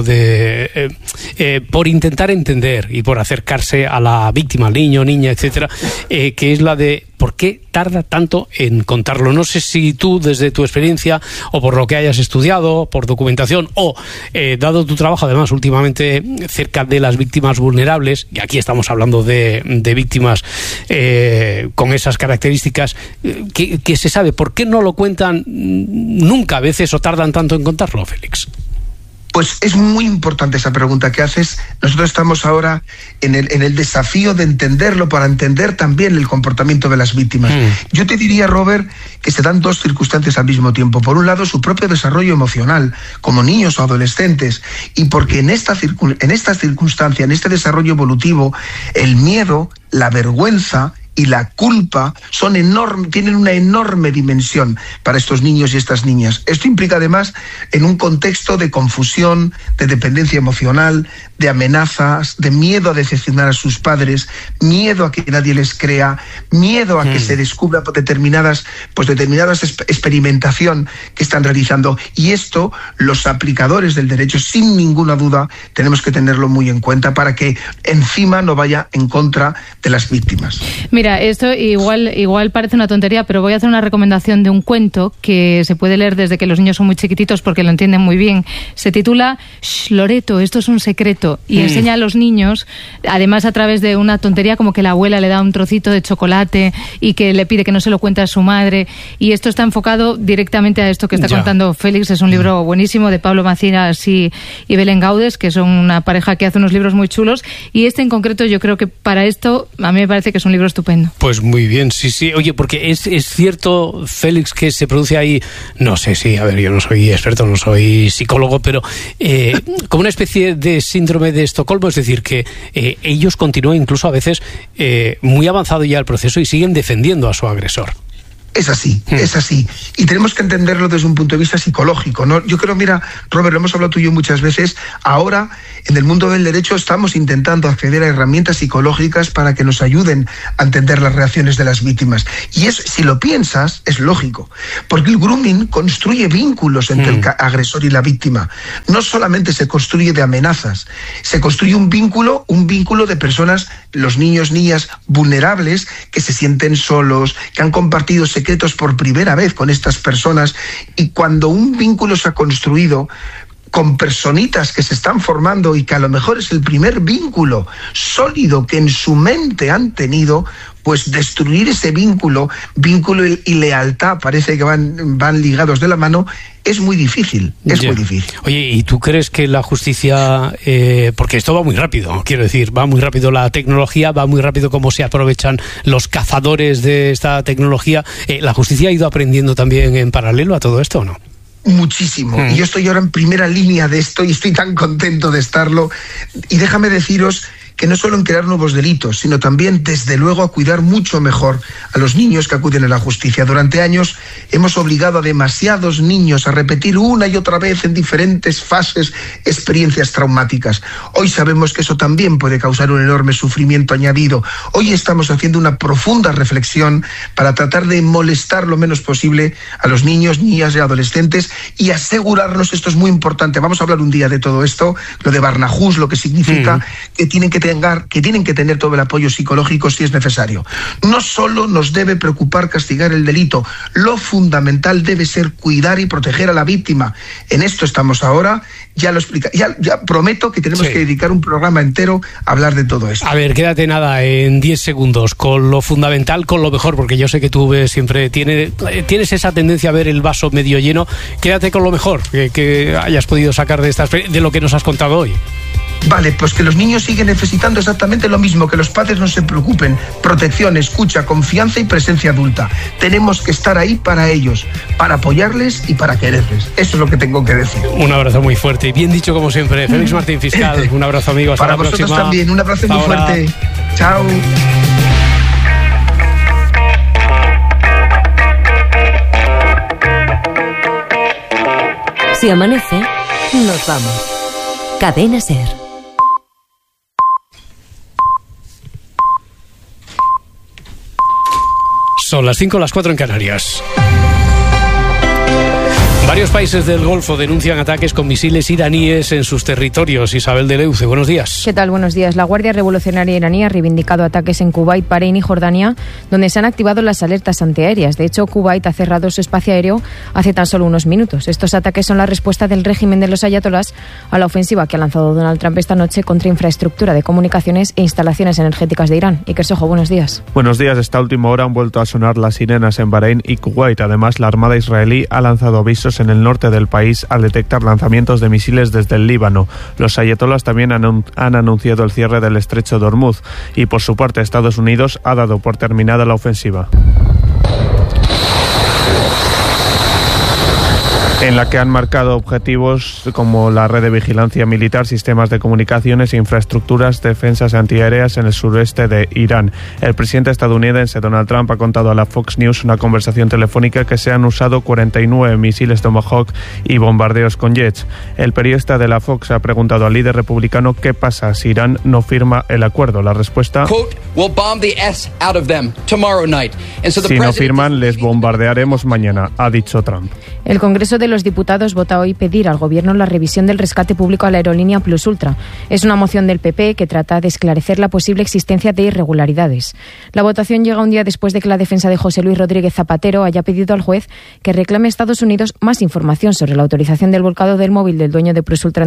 por intentar entender y por acercarse a la víctima, al niño, niña, etcétera, que es la de ¿por qué tarda tanto en contarlo? No sé si tú, desde tu experiencia, o por lo que hayas estudiado, por documentación, o dado tu trabajo, además, últimamente cerca de las víctimas vulnerables, y aquí estamos hablando de víctimas con esas características, que se sabe, ¿por qué no lo cuentan nunca a veces o tardan tanto en contarlo, Félix? Pues es muy importante esa pregunta que haces. Nosotros estamos ahora en el desafío de entenderlo para entender también el comportamiento de las víctimas. Yo te diría, Robert, que se dan dos circunstancias al mismo tiempo. Por un lado, su propio desarrollo emocional, como niños o adolescentes, y porque en esta circunstancia, en este desarrollo evolutivo, el miedo, la vergüenza y la culpa tienen una enorme dimensión para estos niños y estas niñas. Esto implica además en un contexto de confusión, de dependencia emocional, de amenazas, de miedo a decepcionar a sus padres, miedo a que nadie les crea, miedo a que se descubra determinadas experimentación que están realizando. Y esto, los aplicadores del derecho, sin ninguna duda, tenemos que tenerlo muy en cuenta para que encima no vaya en contra de las víctimas. Mira, esto igual parece una tontería, pero voy a hacer una recomendación de un cuento que se puede leer desde que los niños son muy chiquititos porque lo entienden muy bien. Se titula Shh, Loreto, esto es un secreto, y enseña a los niños, además a través de una tontería como que la abuela le da un trocito de chocolate y que le pide que no se lo cuente a su madre, y esto está enfocado directamente a esto que está contando Félix. Es un libro buenísimo de Pablo Macías y Belén Gaudes, que son una pareja que hace unos libros muy chulos, y este en concreto yo creo que para esto a mí me parece que es un libro estupendo. Pues muy bien, sí. Oye, porque es cierto, Félix, que se produce ahí, no sé si, a ver, yo no soy experto, no soy psicólogo, pero como una especie de síndrome de Estocolmo, es decir, que ellos continúan incluso a veces muy avanzado ya el proceso y siguen defendiendo a su agresor. Es así. Y tenemos que entenderlo desde un punto de vista psicológico, ¿no? Yo creo, mira, Robert, lo hemos hablado tú y yo muchas veces, ahora en el mundo del derecho estamos intentando acceder a herramientas psicológicas para que nos ayuden a entender las reacciones de las víctimas. Y si lo piensas, es lógico, porque el grooming construye vínculos entre el agresor y la víctima. No solamente se construye de amenazas, se construye un vínculo de personas, los niños, niñas vulnerables, que se sienten solos, que han compartido secretos por primera vez con estas personas, y cuando un vínculo se ha construido con personitas que se están formando y que a lo mejor es el primer vínculo sólido que en su mente han tenido, pues destruir ese vínculo y lealtad, parece que van ligados de la mano, es muy difícil, muy difícil. Oye, ¿y tú crees que la justicia, porque esto va muy rápido, quiero decir, va muy rápido la tecnología, va muy rápido cómo se aprovechan los cazadores de esta tecnología, ¿la justicia ha ido aprendiendo también en paralelo a todo esto o no? Muchísimo. Y yo estoy ahora en primera línea de esto y estoy tan contento de estarlo. Y déjame deciros que no solo en crear nuevos delitos, sino también, desde luego, a cuidar mucho mejor a los niños que acuden a la justicia. Durante años hemos obligado a demasiados niños a repetir una y otra vez en diferentes fases experiencias traumáticas. Hoy sabemos que eso también puede causar un enorme sufrimiento añadido. Hoy estamos haciendo una profunda reflexión para tratar de molestar lo menos posible a los niños, niñas y adolescentes y asegurarnos, esto es muy importante, vamos a hablar un día de todo esto, lo de Barnahus, lo que significa que tienen que tener todo el apoyo psicológico si es necesario. No solo nos debe preocupar castigar el delito, lo fundamental debe ser cuidar y proteger a la víctima. En esto estamos ahora, ya lo explica, ya prometo que tenemos que dedicar un programa entero a hablar de todo esto. A ver, quédate en 10 segundos, con lo fundamental, con lo mejor, porque yo sé que tú siempre tienes esa tendencia a ver el vaso medio lleno. Quédate con lo mejor que hayas podido sacar de lo que nos has contado hoy. Vale, pues que los niños siguen necesitando exactamente lo mismo, que los padres no se preocupen. Protección, escucha, confianza y presencia adulta. Tenemos que estar ahí para ellos, para apoyarles y para quererles. Eso es lo que tengo que decir. Un abrazo muy fuerte y bien dicho como siempre. Félix Martín, fiscal. Un abrazo, amigo. Hasta para la próxima. Para vosotros también. Un abrazo muy fuerte. Chao. Si amanece, nos vamos. Cadena SER. Son las 5, las 4 en Canarias. Varios países del Golfo denuncian ataques con misiles iraníes en sus territorios. Isabel de Leuce, buenos días. ¿Qué tal? Buenos días. La Guardia Revolucionaria iraní ha reivindicado ataques en Kuwait, Bahrein y Jordania, donde se han activado las alertas antiaéreas. De hecho, Kuwait ha cerrado su espacio aéreo hace tan solo unos minutos. Estos ataques son la respuesta del régimen de los ayatolás a la ofensiva que ha lanzado Donald Trump esta noche contra infraestructura de comunicaciones e instalaciones energéticas de Irán. Iker Sojo, buenos días. Buenos días. Esta última hora han vuelto a sonar las sirenas en Bahrein y Kuwait. Además, la Armada israelí ha lanzado avisos en el norte del país al detectar lanzamientos de misiles desde el Líbano. Los ayatolás también han anunciado el cierre del estrecho de Hormuz y por su parte Estados Unidos ha dado por terminada la ofensiva. en la que han marcado objetivos como la red de vigilancia militar, sistemas de comunicaciones, infraestructuras, defensas antiaéreas en el sureste de Irán. El presidente estadounidense Donald Trump ha contado a la Fox News una conversación telefónica que se han usado 49 misiles Tomahawk y bombardeos con jets. El periodista de la Fox ha preguntado al líder republicano qué pasa si Irán no firma el acuerdo. La respuesta: si no firman, les bombardearemos mañana, ha dicho Trump. El Congreso de los Diputados vota hoy pedir al Gobierno la revisión del rescate público a la aerolínea Plus Ultra. Es una moción del PP que trata de esclarecer la posible existencia de irregularidades. La votación llega un día después de que la defensa de José Luis Rodríguez Zapatero haya pedido al juez que reclame a Estados Unidos más información sobre la autorización del volcado del móvil del dueño de Plus Ultra en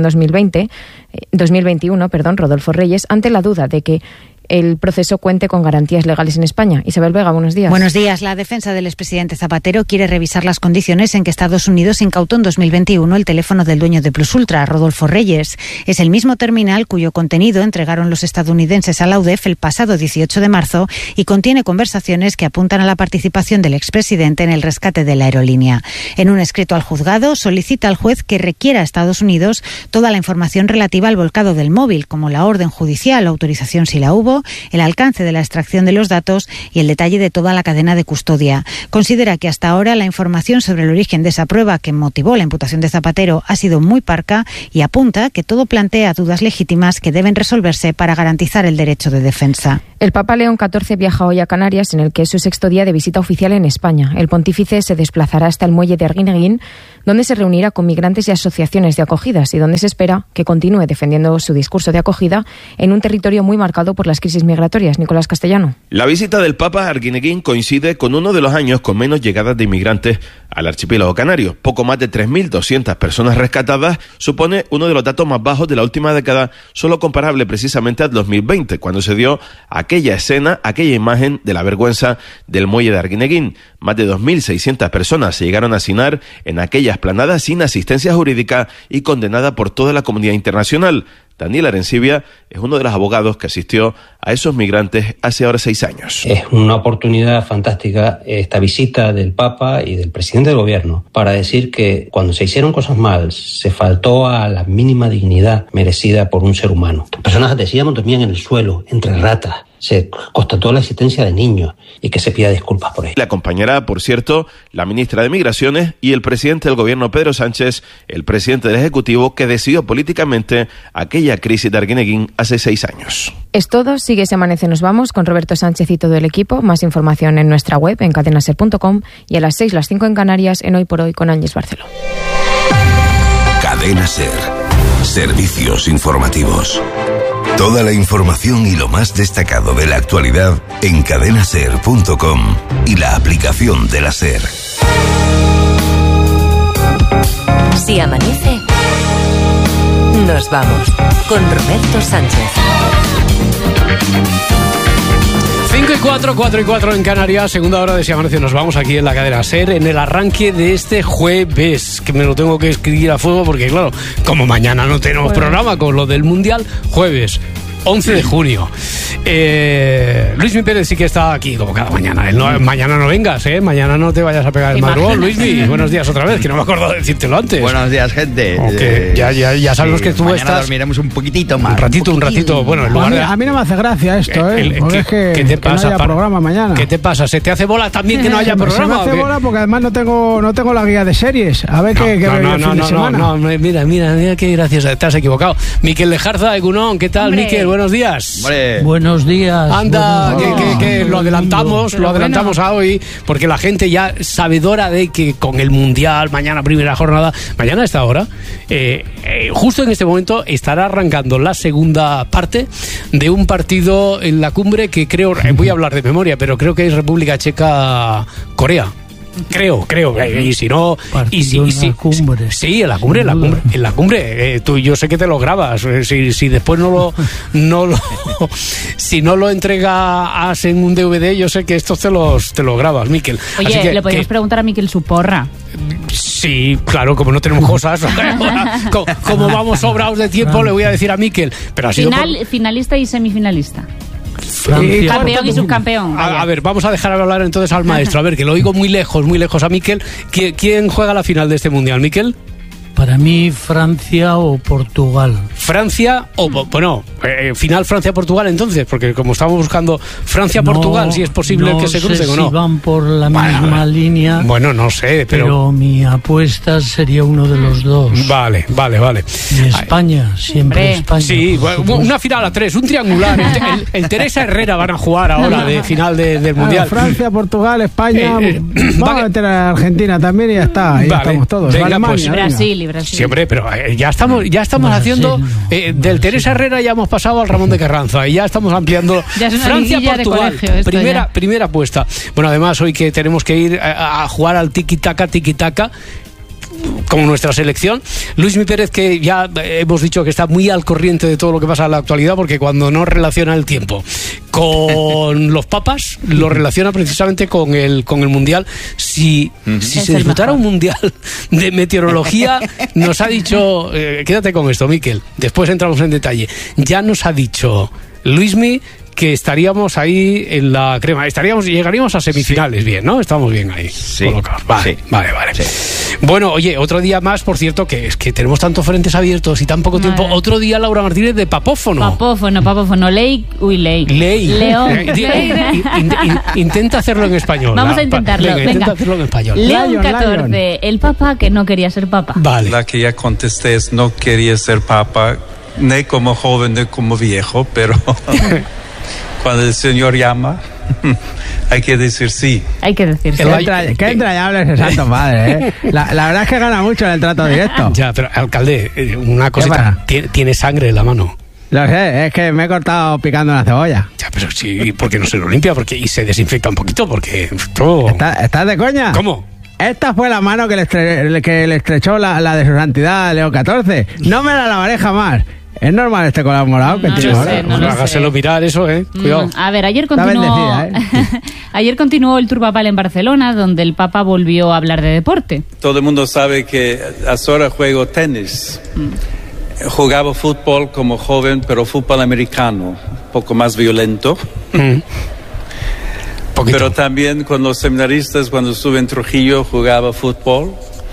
2021, Rodolfo Reyes, ante la duda de que el proceso cuente con garantías legales en España. Isabel Vega, buenos días. Buenos días. La defensa del expresidente Zapatero quiere revisar las condiciones en que Estados Unidos incautó en 2021 el teléfono del dueño de Plus Ultra, Rodolfo Reyes. Es el mismo terminal cuyo contenido entregaron los estadounidenses a la UDEF el pasado 18 de marzo y contiene conversaciones que apuntan a la participación del expresidente en el rescate de la aerolínea. En un escrito al juzgado, solicita al juez que requiera a Estados Unidos toda la información relativa al volcado del móvil, como la orden judicial, autorización si la hubo, el alcance de la extracción de los datos y el detalle de toda la cadena de custodia. Considera que hasta ahora la información sobre el origen de esa prueba que motivó la imputación de Zapatero ha sido muy parca y apunta que todo plantea dudas legítimas que deben resolverse para garantizar el derecho de defensa. El Papa León XIV viaja hoy a Canarias, en el que es su sexto día de visita oficial en España. El pontífice se desplazará hasta el muelle de Arguineguín, donde se reunirá con migrantes y asociaciones de acogidas y donde se espera que continúe defendiendo su discurso de acogida en un territorio muy marcado por las crisis migratorias. Nicolás Castellano. La visita del Papa a Arguineguín coincide con uno de los años con menos llegadas de inmigrantes al archipiélago canario. Poco más de 3.200 personas rescatadas supone uno de los datos más bajos de la última década, solo comparable precisamente al 2020, cuando se dio aquella escena, aquella imagen de la vergüenza del muelle de Arguineguín. Más de 2.600 personas se llegaron a hacinar en aquella esplanada sin asistencia jurídica y condenada por toda la comunidad internacional. Daniel Arencibia es uno de los abogados que asistió a esos migrantes hace ahora 6 años. Es una oportunidad fantástica esta visita del Papa y del presidente del gobierno para decir que cuando se hicieron cosas mal se faltó a la mínima dignidad merecida por un ser humano. Personas, decíamos, dormían en el suelo, entre ratas. Se constató la existencia de niños y que se pida disculpas por ello. Le acompañará, por cierto, la ministra de Migraciones y el presidente del gobierno, Pedro Sánchez, el presidente del Ejecutivo, que decidió políticamente aquella crisis de Arguineguín hace 6 años. Es todo. Sigue ese Amanece Nos Vamos con Roberto Sánchez y todo el equipo. Más información en nuestra web, en cadenaser.com, y a las 6, las 5 en Canarias, en Hoy por Hoy con Ángeles Barceló. Cadena Ser. Servicios informativos. Toda la información y lo más destacado de la actualidad en cadenaser.com y la aplicación de la SER. Si amanece, nos vamos con Roberto Sánchez. 5 y 4, 4 y 4 en Canarias, segunda hora de Si Amanece. Nos vamos aquí en la cadena SER en el arranque de este jueves, que me lo tengo que escribir a fuego porque, claro, como mañana no tenemos programa con lo del Mundial, jueves 11 de junio. Luismi Pérez sí que está aquí como cada mañana. Mañana no vengas, mañana no te vayas a pegar el madrugón. Luismi, buenos días otra vez, que no me acuerdo de decírtelo antes. Buenos días, gente. Ya sabemos que tú mañana estás... dormiremos un poquitito más. Un ratito. Bueno, en lugar de... A mí no me hace gracia esto, porque es ¿qué te pasa, no haya programa mañana. ¿Qué te pasa? ¿Se te hace bola también que no haya programa? Se me hace bola porque además no tengo la guía de series. A ver qué veo el fin de semana. No, mira qué gracioso. Te has equivocado. Miquel Lejarza, Egunon, ¿qué tal, Miquel? Buenos días. Hombre. Buenos días. Anda, que lo adelantamos a hoy, porque la gente ya sabedora de que con el Mundial, mañana primera jornada, mañana a esta hora, justo en este momento estará arrancando la segunda parte de un partido en la cumbre que creo, voy a hablar de memoria, pero creo que es República Checa-Corea. Creo, y si no, sí, en la cumbre, tú, yo sé que te lo grabas, si después si no lo entregas en un DVD, yo sé que estos te los grabas, Miquel. Oye, le podemos preguntar a Miquel su porra. Sí, claro, como no tenemos cosas, como vamos sobrados de tiempo, le voy a decir a Miquel, pero ha sido finalista y semifinalista. Campeón y subcampeón. A ver, vamos a dejar hablar entonces al maestro. A ver, que lo oigo muy lejos a Miquel. ¿Quién juega la final de este mundial, Miquel? Para mí, Francia o Portugal. Francia o... Bueno, final Francia-Portugal entonces, porque como estamos buscando Francia-Portugal, si es posible que se crucen o no. No sé si van por la misma línea. Bueno, no sé, pero mi apuesta sería uno de los dos. Vale. Y España, siempre España. Sí, una final a 3, un triangular. El Teresa Herrera van a jugar ahora de final del mundial. Francia, Portugal, España. Vamos a meter a Argentina también y ya está. Ahí estamos todos. Venga, Alemania, Brasil. Siempre, pero ya estamos haciendo del Teresa Herrera ya hemos pasado al Ramón de Carranza y ya estamos ampliando Francia-Portugal. Primera apuesta. Bueno, además hoy que tenemos que ir a jugar al tiki-taka como nuestra selección. Luismi Pérez, que ya hemos dicho que está muy al corriente de todo lo que pasa en la actualidad, porque cuando no relaciona el tiempo con los papas, lo relaciona precisamente con el mundial. Si se disputara un mundial de meteorología, nos ha dicho, quédate con esto, Miquel, después entramos en detalle, ya nos ha dicho Luismi que estaríamos ahí en la crema, llegaríamos a semifinales, bien, ¿no? Estamos bien ahí colocados. Vale. Sí. Bueno, oye, otro día más, por cierto, que es que tenemos tantos frentes abiertos y tan poco tiempo. Otro día, Laura Martínez, de papófono. Ley. León. Intenta hacerlo en español. Vamos a intentarlo. Venga. Intenta hacerlo en español. León 14, el papa que no quería ser papa. Vale. La que ya contesté es no quería ser papa, ni como joven ni como viejo, pero... Cuando el Señor llama, hay que decir sí. Hay que decir sí. Qué entrañable es el Santo Padre, ¿eh? La verdad es que gana mucho en el trato directo. Ya, pero alcalde, una cosita, tiene sangre en la mano. Lo sé, es que me he cortado picando una cebolla. Ya, pero sí, porque no se lo limpia, y se desinfecta un poquito, porque todo... ¿Estás de coña? ¿Cómo? Esta fue la mano que le estrechó la de su santidad León XIV. No me la lavaré jamás. ¿Es normal este color morado que tiene ahora? Hágaselo mirar eso, cuidado. A ver, ayer continuó el tour papal en Barcelona, donde el Papa volvió a hablar de deporte. Todo el mundo sabe que ahora juego tenis. Jugaba fútbol como joven, pero fútbol americano, un poco más violento. Pero también con los seminaristas, cuando estuve en Trujillo, jugaba fútbol.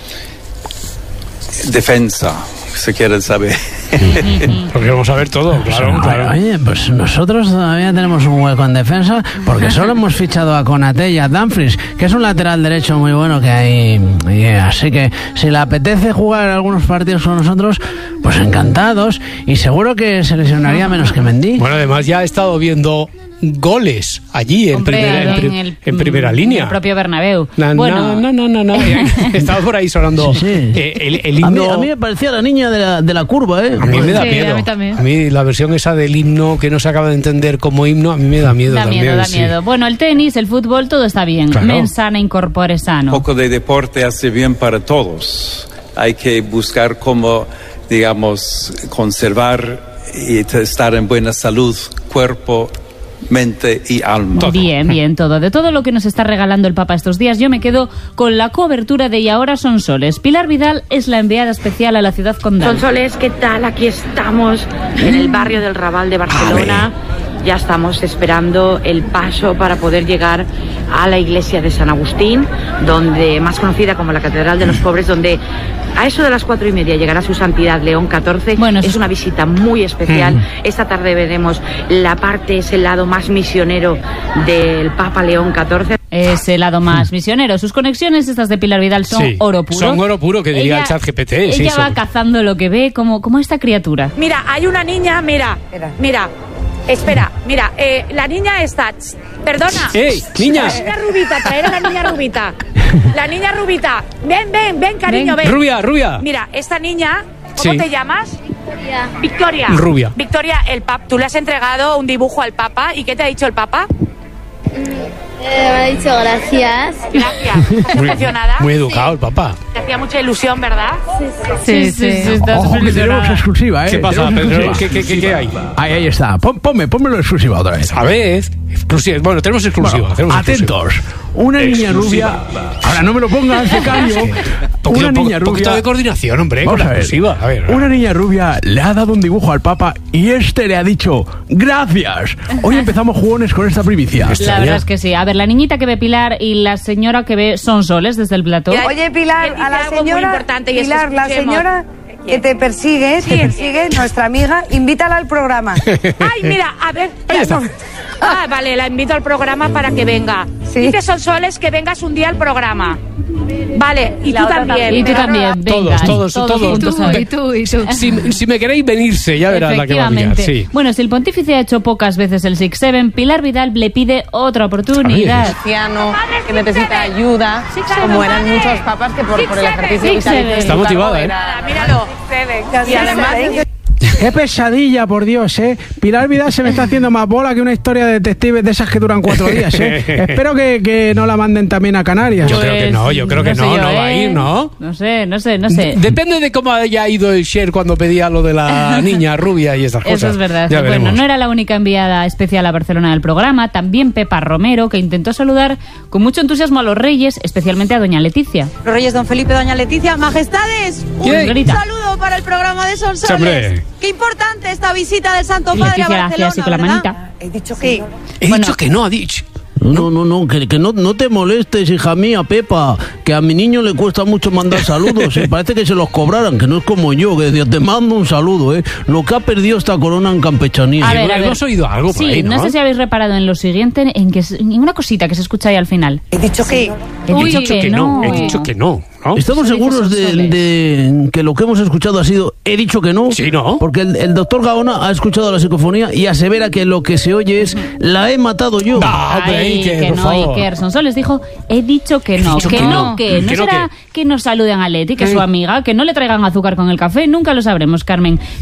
Defensa, si quieren saber. Porque vamos a ver todo, claro. Oye, pues nosotros todavía tenemos un hueco en defensa, porque solo hemos fichado a Konaté y a Dumfries, que es un lateral derecho muy bueno que hay. Así que si le apetece jugar algunos partidos con nosotros, pues encantados, y seguro que se lesionaría menos que Mendy. Bueno, además ya he estado viendo goles allí en primera línea. En el propio Bernabéu. No. Estaba por ahí sonando el himno. A mí me parecía la niña de la curva, ¿eh? A mí me da miedo. A mí también. A mí la versión esa del himno que no se acaba de entender como himno, a mí me da miedo también. Da miedo. Bueno, el tenis, el fútbol, todo está bien. Claro. Mens sana in corpore sano. Un poco de deporte hace bien para todos. Hay que buscar cómo, digamos, conservar y estar en buena salud, cuerpo, mente y alma. Todo. Bien, todo. De todo lo que nos está regalando el Papa estos días, yo me quedo con la cobertura de Y ahora son soles. Pilar Vidal es la enviada especial a la ciudad condal. Sonsoles, ¿qué tal? Aquí estamos en el barrio del Raval de Barcelona. Ya estamos esperando el paso para poder llegar a la iglesia de San Agustín, donde, más conocida como la Catedral de los Pobres, donde a eso de las 4:30 llegará su santidad León XIV. Bueno, es una visita muy especial. Esta tarde veremos ese lado más misionero del Papa León XIV. Es el lado más misionero. Sus conexiones, estas de Pilar Vidal, son oro puro. Son oro puro, que diría el ChatGPT. Ella va cazando lo que ve, como esta criatura. Mira, hay una niña, mira. Espera, mira, la niña está... Perdona. ¡Ey, niña! La niña rubita, traer a la niña rubita. La niña rubita. Ven, cariño, ven. Rubia. Mira, esta niña, ¿cómo te llamas? Victoria. Rubia. Victoria, tú le has entregado un dibujo al Papa, ¿y qué te ha dicho el Papa? Me ha dicho gracias. ¿Estás emocionada? Muy educado el Papa. Te hacía mucha ilusión, ¿verdad? Sí. Ojo, que tenemos exclusiva, ¿eh? ¿Qué pasa, Pedro? ¿Qué hay? Ahí está. Pónmelo exclusiva otra vez. A ver, exclusiva. Bueno, tenemos exclusiva. Atentos. Una niña rubia... Ahora no me lo pongas, becario. Una niña rubia. Un poquito de coordinación, hombre, con la exclusiva. A ver. Una niña rubia le ha dado un dibujo al Papa y este le ha dicho ¡gracias! Hoy empezamos jugones con esta primicia. La verdad es que sí. A ver, la niñita que ve Pilar y la señora que ve Sonsoles desde el plató. Oye, Pilar, a la señora... Pilar, la señora... que te persigue, nuestra amiga, invítala al programa. Ay, mira, a ver. Vale, la invito al programa para que venga. Sí. Dice Sonsoles que vengas un día al programa. Vale, y tú también. Y tú también, venga. Todos juntos. Y tú. Si me queréis venirse, ya verás la que va a liar. Sí. Bueno, si el pontífice ha hecho pocas veces el 6-7, Pilar Vidal le pide otra oportunidad. Cristiano, que necesita ayuda, como eran muchos papas que por el ejercicio vital. Está motivada, Míralo. Y además... ¡Qué pesadilla, por Dios, eh! Pilar Vidal se me está haciendo más bola que una historia de detectives de esas que duran 4 días, eh. Espero que no la manden también a Canarias. Yo creo que no va a ir, ¿no? No sé. Depende de cómo haya ido el Cher cuando pedía lo de la niña rubia y esas cosas. Eso es verdad. Ya bueno, veremos. no era la única enviada especial a Barcelona del programa, también Pepa Romero, que intentó saludar con mucho entusiasmo a los reyes, especialmente a doña Leticia. Los reyes don Felipe, doña Leticia, majestades, un saludo para el programa de Sonsoles. Qué importante esta visita del Santo Padre a Barcelona, así con la manita. He dicho que no. He dicho que no, ha dicho. No, que no te molestes, hija mía, Pepa, que a mi niño le cuesta mucho mandar saludos, parece que se los cobraran, que no es como yo, que decía, te mando un saludo, lo que ha perdido esta corona en campechanía. A ver. Hemos oído algo por ahí, ¿no? No sé si habéis reparado en lo siguiente, en una cosita que se escucha ahí al final. He dicho que He dicho que no. ¿Estamos seguros de que lo que hemos escuchado ha sido he dicho que no? Sí, ¿no? Porque el doctor Gaona ha escuchado la psicofonía y asevera que lo que se oye es la he matado yo. Que no, Iker. Sonsoles dijo he dicho que no. No será que nos saluden a Leti, que es su amiga, que no le traigan azúcar con el café, nunca lo sabremos, Carmen.